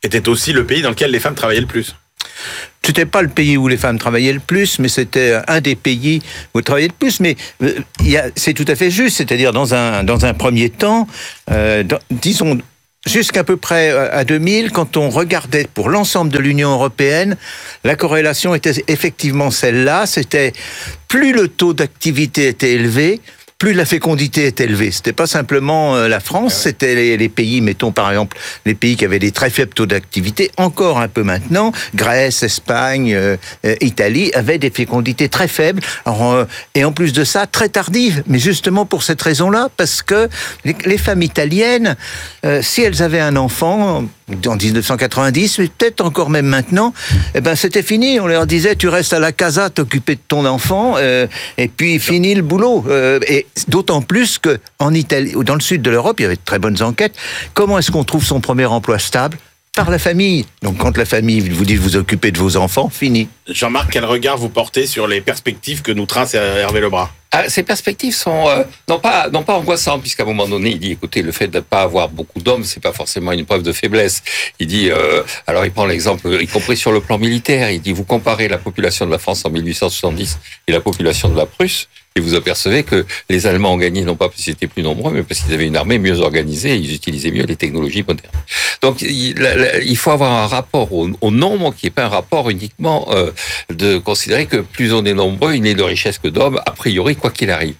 était aussi le pays dans lequel les femmes travaillaient le plus. C'était pas le pays où les femmes travaillaient le plus, mais c'était un des pays où elles travaillaient le plus. Mais euh, y a, c'est tout à fait juste, c'est-à-dire dans un, dans un premier temps, euh, dans, disons, jusqu'à peu près à deux mille, quand on regardait pour l'ensemble de l'Union européenne, la corrélation était effectivement celle-là, c'était plus le taux d'activité était élevé, plus la fécondité est élevée. C'était pas simplement la France, ah ouais. c'était les, les pays, mettons par exemple, les pays qui avaient des très faibles taux d'activité, encore un peu maintenant, Grèce, Espagne, euh, Italie, avaient des fécondités très faibles, alors, euh, et en plus de ça, très tardives, mais justement pour cette raison-là, parce que les, les femmes italiennes, euh, si elles avaient un enfant, en dix-neuf cent quatre-vingt-dix, mais peut-être encore même maintenant, eh ben c'était fini. On leur disait, tu restes à la casa, t'occuper de ton enfant, euh, et puis fini le boulot. Euh, et d'autant plus que en Italie ou dans le sud de l'Europe, il y avait de très bonnes enquêtes. Comment est-ce qu'on trouve son premier emploi stable ? Par la famille. Donc quand la famille vous dit de vous occuper de vos enfants, fini. Jean-Marc, quel regard vous portez sur les perspectives que nous trace Hervé Lebras ? Ah, ces perspectives sont euh, non pas non pas angoissantes, puisqu'à un moment donné il dit écoutez, le fait de ne pas avoir beaucoup d'hommes, c'est pas forcément une preuve de faiblesse. Il dit euh, alors il prend l'exemple, y compris sur le plan militaire, il dit vous comparez la population de la France en mille huit cent soixante-dix et la population de la Prusse, et vous apercevez que les Allemands ont gagné non pas parce qu'ils étaient plus nombreux, mais parce qu'ils avaient une armée mieux organisée et ils utilisaient mieux les technologies modernes. Donc il, il faut avoir un rapport au, au nombre qui n'est pas un rapport uniquement euh, de considérer que plus on est nombreux, il n'est de richesse que d'hommes, a priori, quoi qu'il arrive.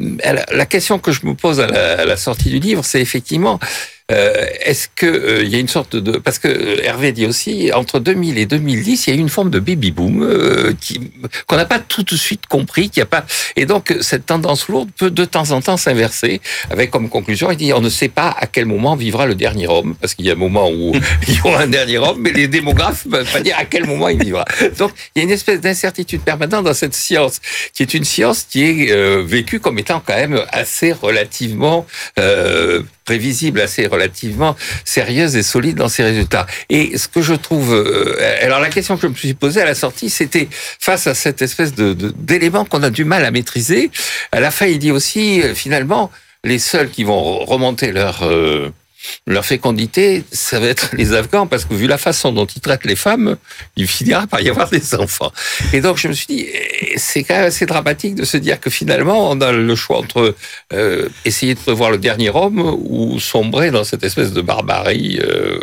La question que je me pose à la, à la sortie du livre, c'est effectivement... Euh, est-ce que euh, il y a une sorte de... Parce que Hervé dit aussi, entre deux mille et deux mille dix, il y a eu une forme de baby-boom euh, qui, qu'on n'a pas tout de suite compris, qu'il y a pas... Et donc, cette tendance lourde peut de temps en temps s'inverser, avec comme conclusion, il dit, on ne sait pas à quel moment vivra le dernier homme, parce qu'il y a un moment où il y aura un dernier homme, mais les démographes ne peuvent pas dire à quel moment il vivra. Donc, il y a une espèce d'incertitude permanente dans cette science, qui est une science qui est euh, vécue comme étant quand même assez relativement... Euh, prévisible, assez relativement sérieuse et solide dans ses résultats. Et ce que je trouve... Euh, alors la question que je me suis posée à la sortie, c'était face à cette espèce de, de, d'éléments qu'on a du mal à maîtriser. À la fin, il dit aussi, euh, finalement, les seuls qui vont remonter leur... Euh, leur fécondité, ça va être les Afghans, parce que vu la façon dont ils traitent les femmes, il finira par y avoir des enfants. Et donc je me suis dit, c'est quand même assez dramatique de se dire que finalement, on a le choix entre euh, essayer de prévoir le dernier homme ou sombrer dans cette espèce de barbarie euh,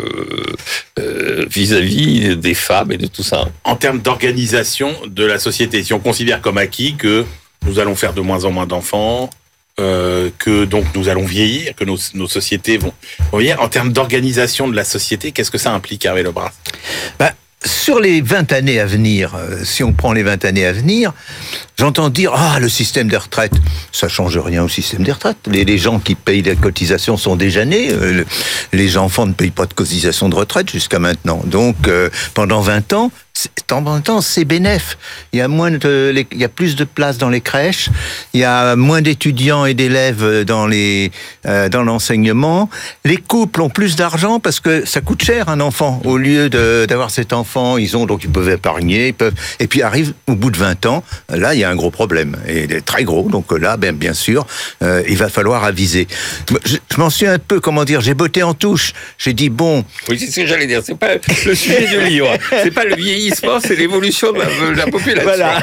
euh, vis-à-vis des femmes et de tout ça. En termes d'organisation de la société, si on considère comme acquis que nous allons faire de moins en moins d'enfants, Euh, que donc nous allons vieillir, que nos, nos sociétés vont, vont vieillir. En termes d'organisation de la société, qu'est-ce que ça implique, Hervé Lebras ? Ben, sur les vingt années à venir, euh, si on prend les vingt années à venir, j'entends dire « Ah, le système des retraites, ça change rien au système des retraites. Les, les gens qui payent les cotisations sont déjà nés. Euh, les enfants ne payent pas de cotisations de retraite jusqu'à maintenant. Donc, euh, pendant vingt ans, en même temps, c'est bénef. Il y a moins de, les, il y a plus de places dans les crèches, il y a moins d'étudiants et d'élèves dans les, euh, dans l'enseignement. Les couples ont plus d'argent parce que ça coûte cher un enfant. Au lieu de, d'avoir cet enfant, ils ont donc ils peuvent épargner, ils peuvent. Et puis arrive au bout de vingt ans, là il y a un gros problème et très gros. Donc là, ben bien sûr, euh, il va falloir aviser. Je, je m'en suis un peu, comment dire, j'ai botté en touche. J'ai dit bon. Oui, c'est ce que j'allais dire. C'est pas le sujet du livre. C'est pas le vieillissement. C'est l'évolution de la, de la population. Voilà.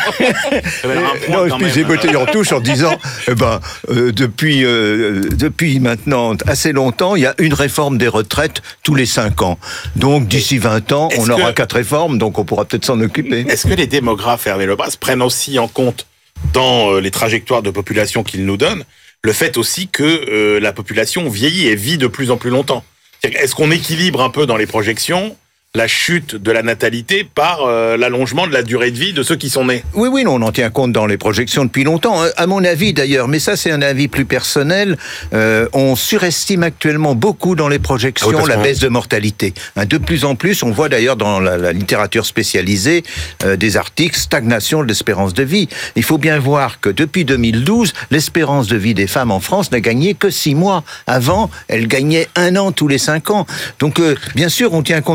Non, puis j'ai botté en touche en disant, eh ben, euh, depuis, euh, depuis maintenant assez longtemps, il y a une réforme des retraites tous les cinq ans. Donc d'ici vingt ans, Est-ce on aura que... quatre réformes, donc on pourra peut-être s'en occuper. Est-ce que les démographes, Hervé Lebras, prennent aussi en compte dans les trajectoires de population qu'ils nous donnent le fait aussi que euh, la population vieillit et vit de plus en plus longtemps ? Est-ce qu'on équilibre un peu dans les projections la chute de la natalité par euh, l'allongement de la durée de vie de ceux qui sont nés? Oui, oui, on en tient compte dans les projections depuis longtemps. À mon avis, d'ailleurs, mais ça, c'est un avis plus personnel, euh, on surestime actuellement beaucoup dans les projections ah oui, la baisse de mortalité. Hein, de plus en plus, on voit d'ailleurs dans la, la littérature spécialisée euh, des articles stagnation de l'espérance de vie. Il faut bien voir que depuis deux mille douze, l'espérance de vie des femmes en France n'a gagné que six mois. Avant, elle gagnait un an tous les cinq ans. Donc, euh, bien sûr, on tient compte de la mortalité.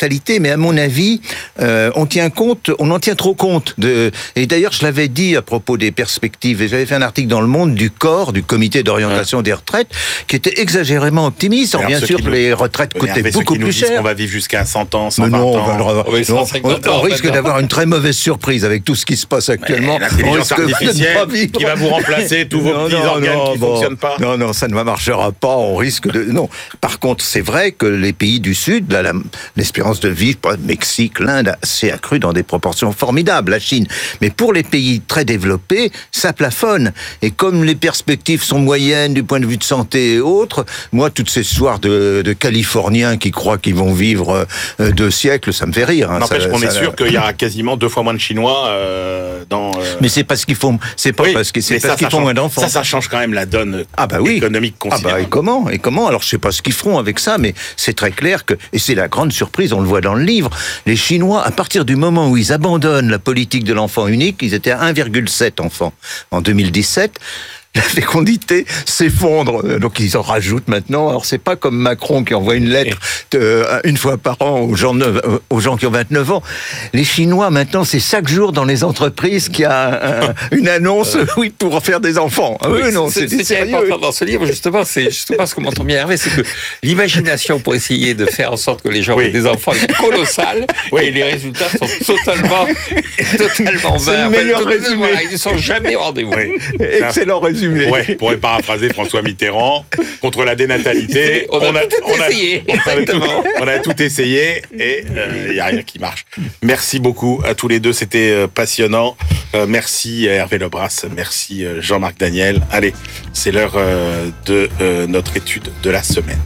natalité, mais à mon avis, euh, on tient compte, on en tient trop compte. De, et d'ailleurs, je l'avais dit à propos des perspectives, et j'avais fait un article dans Le Monde du C O R, du Comité d'orientation ouais. des retraites, qui était exagérément optimiste. Alors, bien sûr, nous, les retraites coûtaient beaucoup plus cher. On va vivre jusqu'à cent ans, cent vingt mais non, ans. On, va, oui, non, on, on risque d'avoir une très mauvaise surprise avec tout ce qui se passe actuellement. L'intelligence artificielle qui va vous remplacer tous vos non, petits non, organes non, qui ne bon, fonctionnent pas. Non, non, ça ne marchera pas. On risque de. Non. Par contre, c'est vrai que les pays du Sud, là, la, l'espérance de vie, le Mexique, l'Inde, s'est accrue dans des proportions formidables, la Chine. Mais pour les pays très développés, ça plafonne. Et comme les perspectives sont moyennes du point de vue de santé et autres, moi, toutes ces histoires de, de Californiens qui croient qu'ils vont vivre euh, deux siècles, ça me fait rire. Hein. N'empêche ça, qu'on ça, est sûr qu'il y aura quasiment deux fois moins de Chinois euh, dans. Euh... Mais c'est parce qu'ils font, c'est pas oui, parce que c'est parce ça, qu'ils ça font change, moins d'enfants. Ça, ça change quand même la donne ah bah oui. économique considérable. Ah bah et comment et comment Alors je sais pas ce qu'ils feront avec ça, mais c'est très clair que et c'est la grande surprise, on le voit dans le livre. Les Chinois, à partir du moment où ils abandonnent la politique de l'enfant unique, ils étaient à un virgule sept enfants en deux mille dix-sept. La fécondité s'effondre, donc ils en rajoutent maintenant. Alors c'est pas comme Macron qui envoie une lettre de, une fois par an aux gens, aux gens qui ont vingt-neuf ans. Les Chinois maintenant, c'est chaque jour dans les entreprises qu'il y a un, une annonce, oui, pour faire des enfants. Oui, oui, non, c'est, c'est, c'est important dans ce livre justement. C'est justement ce que m'entend bien Hervé, c'est que l'imagination pour essayer de faire en sorte que les gens oui. aient des enfants est colossale, oui. et les résultats sont totalement, totalement c'est le meilleur enfin, résumé. Voilà, ils ne sont jamais au rendez-vous. Oui. Excellent résumé. Ouais, pour paraphraser François Mitterrand, contre la dénatalité, on a, on a tout on a, essayé. On a, tout, on a tout essayé et il euh, n'y a rien qui marche. Merci beaucoup à tous les deux, c'était euh, passionnant. Euh, merci Hervé Lebras, merci euh, Jean-Marc Daniel. Allez, c'est l'heure euh, de euh, notre étude de la semaine.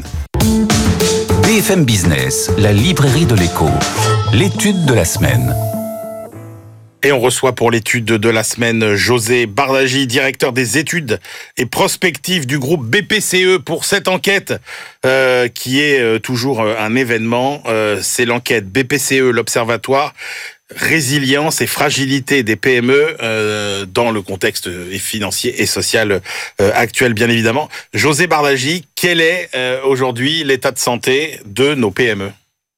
B F M Business, la librairie de l'écho, l'étude de la semaine. Et on reçoit pour l'étude de la semaine José Bardagy, directeur des études et prospectives du groupe B P C E pour cette enquête euh, qui est euh, toujours un événement. Euh, c'est l'enquête B P C E, l'Observatoire, résilience et fragilité des P M E euh, dans le contexte financier et social euh, actuel, bien évidemment. José Bardagy, quel est euh, aujourd'hui l'état de santé de nos P M E ?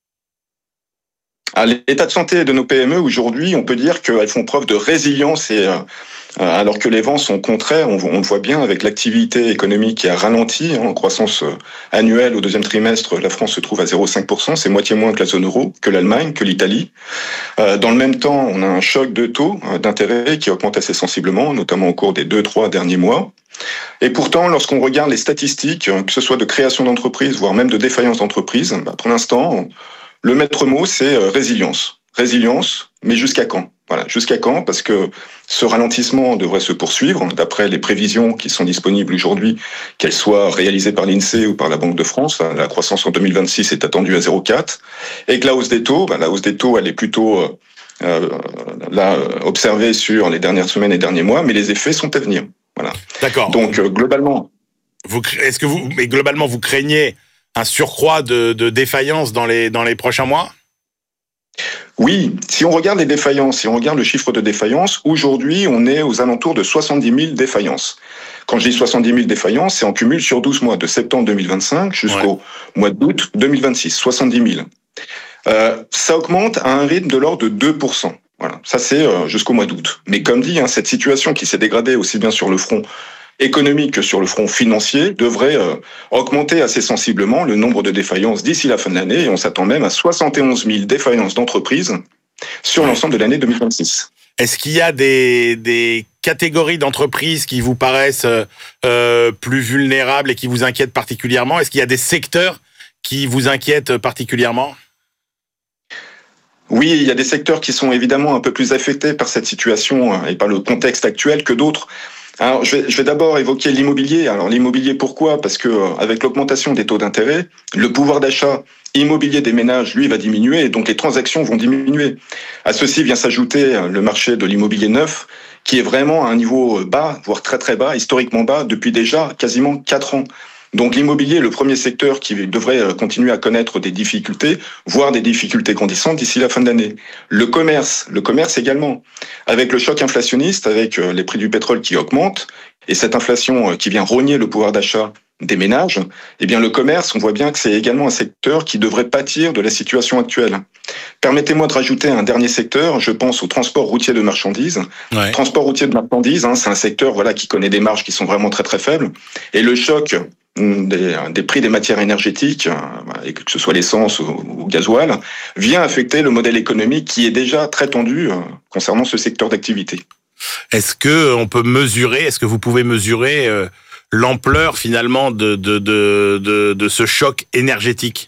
À l'état de santé de nos P M E, aujourd'hui, on peut dire qu'elles font preuve de résilience et euh, alors que les vents sont contraires, on, on le voit bien avec l'activité économique qui a ralenti, hein, en croissance annuelle au deuxième trimestre, la France se trouve à zéro virgule cinq pour cent, c'est moitié moins que la zone euro, que l'Allemagne, que l'Italie. Euh, dans le même temps, on a un choc de taux d'intérêt qui augmente assez sensiblement, notamment au cours des deux, trois derniers mois. Et pourtant, lorsqu'on regarde les statistiques, que ce soit de création d'entreprises, voire même de défaillance d'entreprises, bah, pour l'instant, le maître mot, c'est résilience. Résilience, mais jusqu'à quand ? Voilà, jusqu'à quand ? Parce que ce ralentissement devrait se poursuivre, d'après les prévisions qui sont disponibles aujourd'hui, qu'elles soient réalisées par l'INSEE ou par la Banque de France. La croissance en deux mille vingt-six est attendue à zéro virgule quatre. Et que la hausse des taux, ben, la hausse des taux, elle est plutôt euh, là, observée sur les dernières semaines et derniers mois, mais les effets sont à venir. Voilà. D'accord. Donc, euh, globalement... Vous, est-ce que vous, mais globalement, vous craignez un surcroît de, de défaillances dans les, dans les prochains mois ? Oui, si on regarde les défaillances, si on regarde le chiffre de défaillances, aujourd'hui, on est aux alentours de soixante-dix mille défaillances. Quand je dis soixante-dix mille défaillances, c'est en cumul sur douze mois, de septembre deux mille vingt-cinq jusqu'au ouais. mois d'août deux mille vingt-six, soixante-dix mille. Euh, ça augmente à un rythme de l'ordre de deux pour cent. Voilà, ça c'est euh, jusqu'au mois d'août. Mais comme dit, hein, cette situation qui s'est dégradée aussi bien sur le front économique que sur le front financier devrait euh, augmenter assez sensiblement le nombre de défaillances d'ici la fin de l'année, et on s'attend même à soixante et onze mille défaillances d'entreprises sur l'ensemble de l'année deux mille vingt-six. Est-ce qu'il y a des, des catégories d'entreprises qui vous paraissent euh, plus vulnérables et qui vous inquiètent particulièrement ? Est-ce qu'il y a des secteurs qui vous inquiètent particulièrement ? Oui, il y a des secteurs qui sont évidemment un peu plus affectés par cette situation et par le contexte actuel que d'autres. Alors, je vais, je vais d'abord évoquer l'immobilier. Alors, l'immobilier, pourquoi ? Parce que avec l'augmentation des taux d'intérêt, le pouvoir d'achat immobilier des ménages, lui, va diminuer, et donc les transactions vont diminuer. À ceci vient s'ajouter le marché de l'immobilier neuf, qui est vraiment à un niveau bas, voire très très bas, historiquement bas, depuis déjà quasiment quatre ans. Donc l'immobilier est le premier secteur qui devrait continuer à connaître des difficultés, voire des difficultés grandissantes d'ici la fin de l'année. Le commerce, le commerce également, avec le choc inflationniste, avec les prix du pétrole qui augmentent, et cette inflation qui vient rogner le pouvoir d'achat des ménages, eh bien le commerce, on voit bien que c'est également un secteur qui devrait pâtir de la situation actuelle. Permettez-moi de rajouter un dernier secteur, je pense au transport routier de marchandises. Ouais. Transport routier de marchandises, hein, c'est un secteur voilà qui connaît des marges qui sont vraiment très très faibles, et le choc des, des prix des matières énergétiques, et que ce soit l'essence ou, ou gasoil, vient affecter le modèle économique qui est déjà très tendu concernant ce secteur d'activité. Est-ce que on peut mesurer, est-ce que vous pouvez mesurer euh, l'ampleur finalement de, de, de, de, de ce choc énergétique?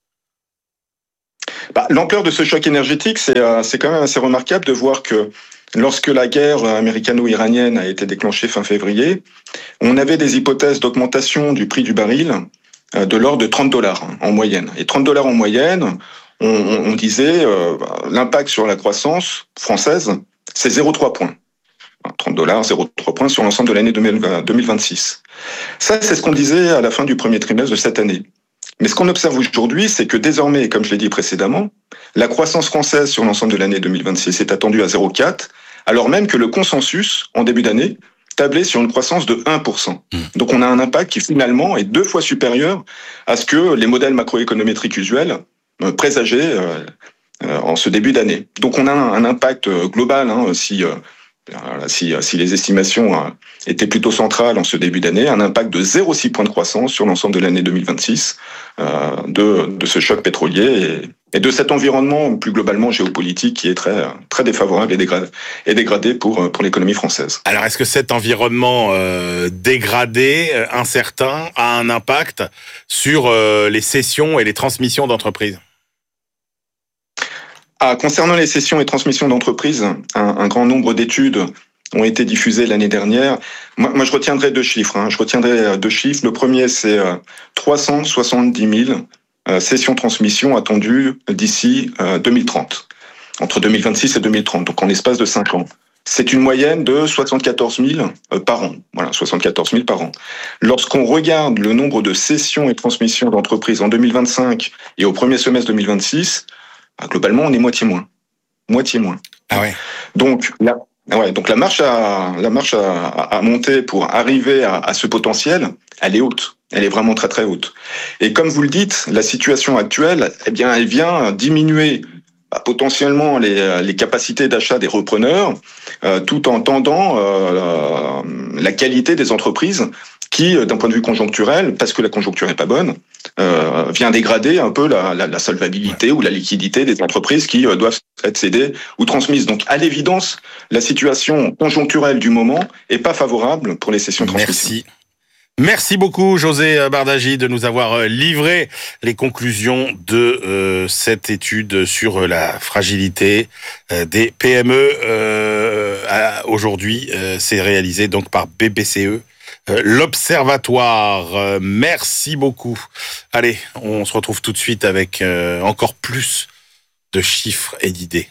Bah, l'ampleur de ce choc énergétique, c'est, euh, c'est quand même assez remarquable de voir que lorsque la guerre américano-iranienne a été déclenchée fin février, on avait des hypothèses d'augmentation du prix du baril euh, de l'ordre de trente dollars hein, en moyenne. Et trente dollars en moyenne, on, on, on disait euh, bah, l'impact sur la croissance française, c'est zéro virgule trois points. trente dollars, zéro virgule trois points sur l'ensemble de l'année deux mille vingt-six. Ça, c'est ce qu'on disait à la fin du premier trimestre de cette année. Mais ce qu'on observe aujourd'hui, c'est que désormais, comme je l'ai dit précédemment, la croissance française sur l'ensemble de l'année deux mille vingt-six est attendue à zéro virgule quatre, alors même que le consensus, en début d'année, tablait sur une croissance de un pour cent. Mmh. Donc on a un impact qui finalement est deux fois supérieur à ce que les modèles macroéconométriques usuels présageaient euh, euh, en ce début d'année. Donc on a un, un impact global, hein, si... Euh, Si, si les estimations étaient plutôt centrales en ce début d'année, un impact de zéro virgule six points de croissance sur l'ensemble de l'année deux mille vingt-six euh, de, de ce choc pétrolier et, et de cet environnement plus globalement géopolitique qui est très, très défavorable et dégradé, et dégradé pour, pour l'économie française. Alors est-ce que cet environnement euh, dégradé, incertain, a un impact sur euh, les cessions et les transmissions d'entreprises ? Ah, concernant les cessions et transmissions d'entreprises, un, un grand nombre d'études ont été diffusées l'année dernière. Moi, moi je retiendrai deux chiffres. Hein. Je retiendrai deux chiffres. Le premier, c'est euh, trois cent soixante-dix mille euh, cessions-transmissions attendues d'ici euh, deux mille trente, entre deux mille vingt-six et deux mille trente, donc en l'espace de cinq ans. C'est une moyenne de soixante-quatorze mille euh, par an. Voilà, soixante-quatorze mille par an. Lorsqu'on regarde le nombre de cessions et transmissions d'entreprises en deux mille vingt-cinq et au premier semestre deux mille vingt-six, globalement, on est moitié moins. Moitié moins. Ah ouais. Donc, la, ouais, donc la marche, à, la marche à, à monter pour arriver à, à ce potentiel, elle est haute. Elle est vraiment très très haute. Et comme vous le dites, la situation actuelle, eh bien, elle vient diminuer bah, potentiellement les, les capacités d'achat des repreneurs, euh, tout en tendant euh, la qualité des entreprises qui, d'un point de vue conjoncturel, parce que la conjoncture n'est pas bonne, euh, vient dégrader un peu la, la, la solvabilité ou la liquidité des entreprises qui euh, doivent être cédées ou transmises. Donc, à l'évidence, la situation conjoncturelle du moment est pas favorable pour les cessions transmissions. Merci. Merci beaucoup, José Bardagy, de nous avoir livré les conclusions de euh, cette étude sur la fragilité euh, des P M E. Euh, à, aujourd'hui, euh, c'est réalisé donc par B B C E. Euh, l'Observatoire. Euh, merci beaucoup. Allez, on se retrouve tout de suite avec euh, encore plus de chiffres et d'idées.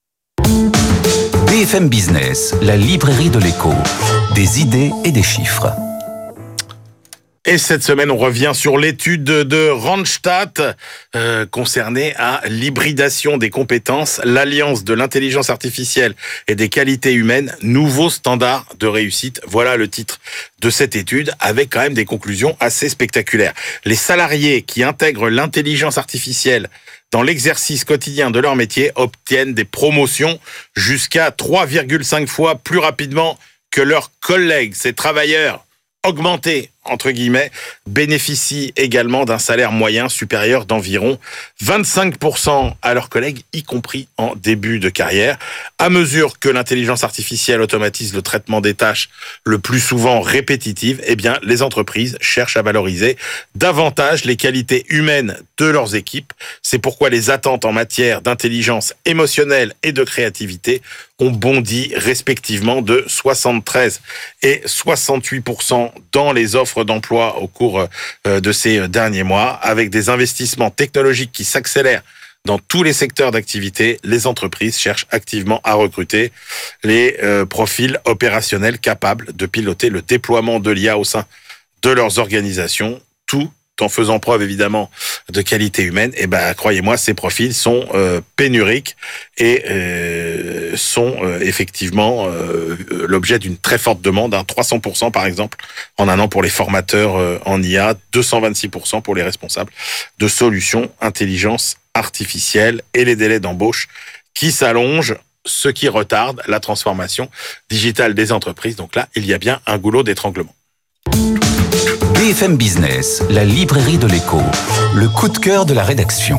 B F M Business, la librairie de l'écho. Des idées et des chiffres. Et cette semaine, on revient sur l'étude de Randstad euh, concernée à l'hybridation des compétences, l'alliance de l'intelligence artificielle et des qualités humaines, nouveaux standards de réussite. Voilà le titre de cette étude, avec quand même des conclusions assez spectaculaires. Les salariés qui intègrent l'intelligence artificielle dans l'exercice quotidien de leur métier obtiennent des promotions jusqu'à trois virgule cinq fois plus rapidement que leurs collègues. Ces travailleurs augmentés, entre guillemets, bénéficient également d'un salaire moyen supérieur d'environ vingt-cinq pour cent à leurs collègues, y compris en début de carrière. À mesure que l'intelligence artificielle automatise le traitement des tâches le plus souvent répétitives, eh bien, les entreprises cherchent à valoriser davantage les qualités humaines de leurs équipes. C'est pourquoi les attentes en matière d'intelligence émotionnelle et de créativité ont bondi respectivement de soixante-treize et soixante-huit pour cent dans les offres d'emploi au cours de ces derniers mois. Avec des investissements technologiques qui s'accélèrent dans tous les secteurs d'activité, les entreprises cherchent activement à recruter les euh, profils opérationnels capables de piloter le déploiement de l'I A au sein de leurs organisations, tout en faisant preuve évidemment de qualité humaine, et ben croyez-moi, ces profils sont euh, pénuriques et euh, sont euh, effectivement euh, l'objet d'une très forte demande, hein, trois cents pour cent par exemple en un an pour les formateurs euh, en I A, deux cent vingt-six pour cent pour les responsables de solutions intelligence artificielle, et les délais d'embauche qui s'allongent, ce qui retarde la transformation digitale des entreprises. Donc là, il y a bien un goulot d'étranglement. B F M Business, la librairie de l'écho, le coup de cœur de la rédaction.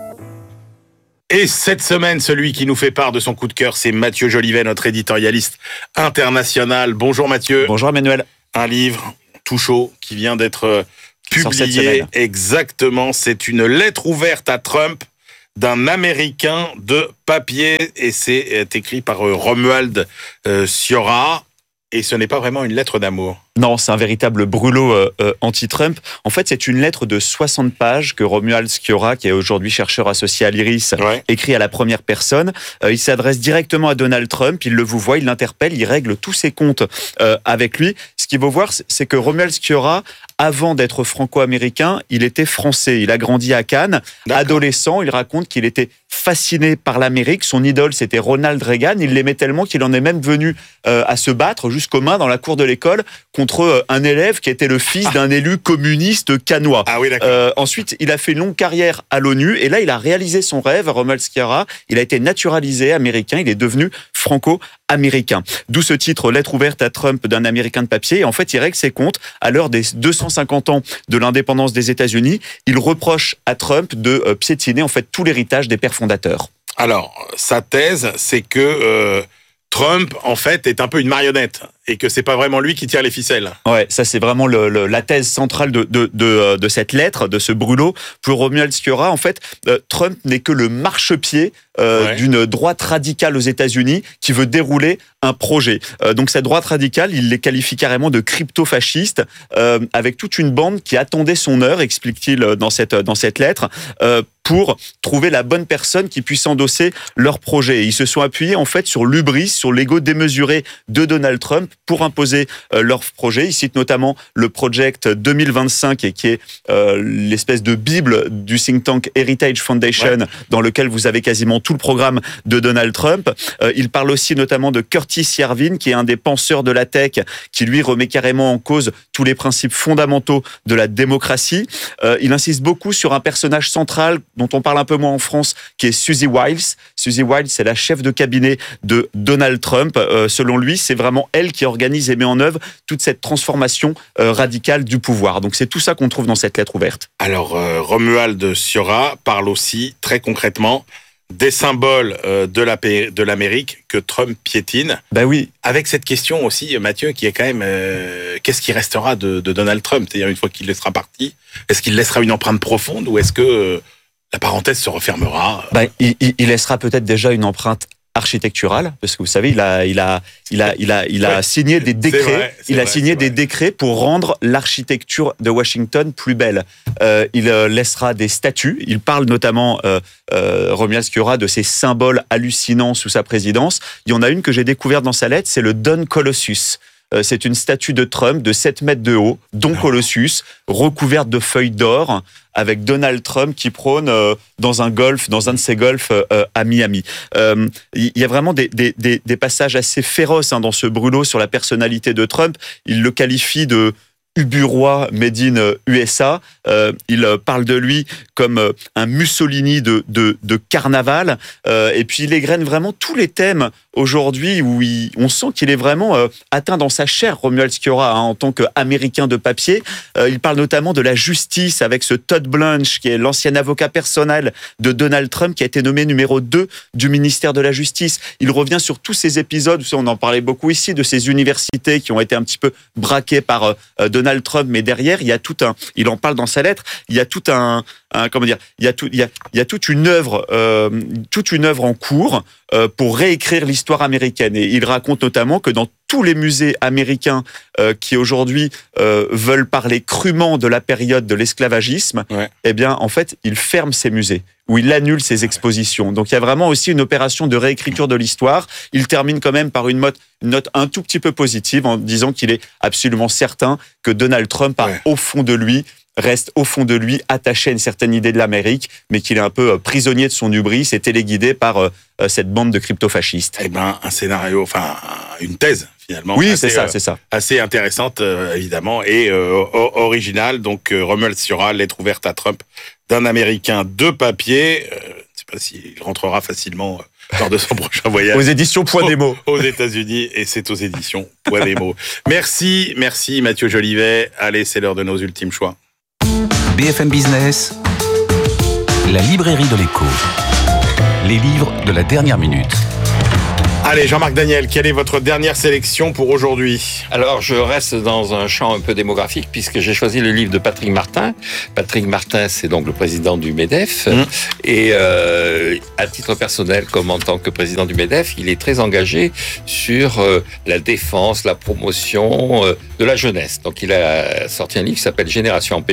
Et cette semaine, celui qui nous fait part de son coup de cœur, c'est Mathieu Jolivet, notre éditorialiste international. Bonjour Mathieu. Bonjour Emmanuel. Un livre tout chaud qui vient d'être publié. Exactement, c'est une lettre ouverte à Trump d'un Américain de papier, et c'est écrit par Romuald euh, Sciorra. Et ce n'est pas vraiment une lettre d'amour. Non, c'est un véritable brûlot euh, euh, anti-Trump. En fait, c'est une lettre de soixante pages que Romuald Sciorra, qui est aujourd'hui chercheur associé à l'Iris, ouais. écrit à la première personne. Euh, il s'adresse directement à Donald Trump, il le vous voit, il l'interpelle, il règle tous ses comptes euh, avec lui. Ce qu'il faut voir, c'est que Romuald Sciorra, avant d'être franco-américain, il était français. Il a grandi à Cannes. D'accord. Adolescent, il raconte qu'il était fasciné par l'Amérique. Son idole, c'était Ronald Reagan. Il l'aimait tellement qu'il en est même venu euh, à se battre jusqu'aux mains dans la cour de l'école contre euh, un élève qui était le fils ah. d'un élu communiste cannois. Ah oui, d'accord. Euh, ensuite, il a fait une longue carrière à l'ONU et là, il a réalisé son rêve, Romuald Sciorra. Il a été naturalisé américain. Il est devenu franco-américain. D'où ce titre, lettre ouverte à Trump d'un Américain de papier. Et en fait, il règle ses comptes à l'heure des deux cent cinquante ans de l'indépendance des États-Unis. Il reproche à Trump de euh, piétiner en fait tout l'héritage des pères fondateurs. Alors, sa thèse, c'est que euh, Trump, en fait, est un peu une marionnette et que c'est pas vraiment lui qui tire les ficelles. Ouais, ça c'est vraiment le, le, la thèse centrale de, de, de, de cette lettre, de ce brûlot. Pour Romuald Sciorra, en fait, euh, Trump n'est que le marchepied euh, ouais. d'une droite radicale aux États-Unis qui veut dérouler un projet. Euh, donc cette droite radicale, il les qualifie carrément de crypto-fascistes, euh, avec toute une bande qui attendait son heure, explique-t-il dans cette, dans cette lettre, euh, pour trouver la bonne personne qui puisse endosser leur projet. Et ils se sont appuyés en fait sur l'hubris, sur l'ego démesuré de Donald Trump pour imposer euh, leur projet. Ils citent notamment le Project deux mille vingt-cinq, et qui est euh, l'espèce de bible du think tank Heritage Foundation, ouais. dans lequel vous avez quasiment tout le programme de Donald Trump. Euh, il parle aussi notamment de Curtis Yarvin, qui est un des penseurs de la tech, qui lui remet carrément en cause tous les principes fondamentaux de la démocratie. Euh, il insiste beaucoup sur un personnage central dont on parle un peu moins en France, qui est Suzy Wiles. Suzy Wiles, c'est la chef de cabinet de Donald Trump. Euh, selon lui, c'est vraiment elle qui organise et met en œuvre toute cette transformation euh, radicale du pouvoir. Donc c'est tout ça qu'on trouve dans cette lettre ouverte. Alors, euh, Romuald Sciorra parle aussi, très concrètement, des symboles euh, de, la, de l'Amérique que Trump piétine. Ben oui. Avec cette question aussi, Mathieu, qui est quand même, euh, qu'est-ce qui restera de, de Donald Trump ? C'est-à-dire, une fois qu'il sera parti, est-ce qu'il laissera une empreinte profonde, ou est-ce que euh, la parenthèse se refermera ? Ben, il, il laissera peut-être déjà une empreinte architecturale, parce que vous savez, il a, il a, il a, il a, il a ouais, signé des décrets. Vrai, il a vrai, signé des décrets pour rendre l'architecture de Washington plus belle. Euh, il euh, laissera des statues. Il parle notamment, euh, euh, Romuald Sciorra, de ces symboles hallucinants sous sa présidence. Il y en a une que j'ai découverte dans sa lettre, c'est le Don Colossus. Euh, c'est une statue de Trump de sept mètres de haut, Don Colossus, recouverte de feuilles d'or, avec Donald Trump qui prône euh, dans un golf, dans un de ses golfs euh, à Miami. Euh, il y a vraiment des, des, des, des passages assez féroces hein, dans ce brûlot sur la personnalité de Trump. Il le qualifie de uburois made in U S A. Euh, il parle de lui comme euh, un Mussolini de, de, de carnaval. Euh, et puis il égrène vraiment tous les thèmes aujourd'hui où il, on sent qu'il est vraiment euh, atteint dans sa chair, Romuald Sciorra, hein, en tant qu'Américain de papier. Euh, il parle notamment de la justice avec ce Todd Blanche, qui est l'ancien avocat personnel de Donald Trump, qui a été nommé numéro deux du ministère de la Justice. Il revient sur tous ces épisodes, on en parlait beaucoup ici, de ces universités qui ont été un petit peu braquées par euh, Donald Trump, mais derrière, il y a tout un, il en parle dans sa lettre, il y a tout un, un comment dire, il y a tout, il y a, il y a toute une œuvre, euh, toute une œuvre en cours euh, pour réécrire l'histoire américaine. Et il raconte notamment que dans tous les musées américains euh, qui aujourd'hui euh, veulent parler crûment de la période de l'esclavagisme, ouais. eh bien, en fait, il ferme ces musées, où il annule ses expositions. Donc, il y a vraiment aussi une opération de réécriture de l'histoire. Il termine quand même par une note, une note un tout petit peu positive en disant qu'il est absolument certain que Donald Trump a, ouais. au fond de lui, reste au fond de lui attaché à une certaine idée de l'Amérique, mais qu'il est un peu prisonnier de son hubris et téléguidé par cette bande de crypto-fascistes. Eh ben, un scénario, enfin, une thèse, finalement. Oui, assez, c'est ça, euh, c'est ça. Assez intéressante, euh, évidemment, et euh, originale. Donc, euh, Rommel Sura, lettre ouverte à Trump d'un Américain de papier. Euh, je ne sais pas s'il rentrera facilement euh, lors de son prochain voyage. Aux éditions Point des mots. Aux États-Unis, et c'est aux éditions Point des mots. Merci, merci Mathieu Jolivet. Allez, c'est l'heure de nos ultimes choix. B F M Business, la librairie de l'écho. Les livres de la dernière minute. Allez, Jean-Marc Daniel, quelle est votre dernière sélection pour aujourd'hui ? Alors, je reste dans un champ un peu démographique puisque j'ai choisi le livre de Patrick Martin. Patrick Martin, c'est donc le président du MEDEF. Mmh. Et euh, à titre personnel, comme en tant que président du MEDEF, il est très engagé sur euh, la défense, la promotion euh, de la jeunesse. Donc, il a sorti un livre qui s'appelle Génération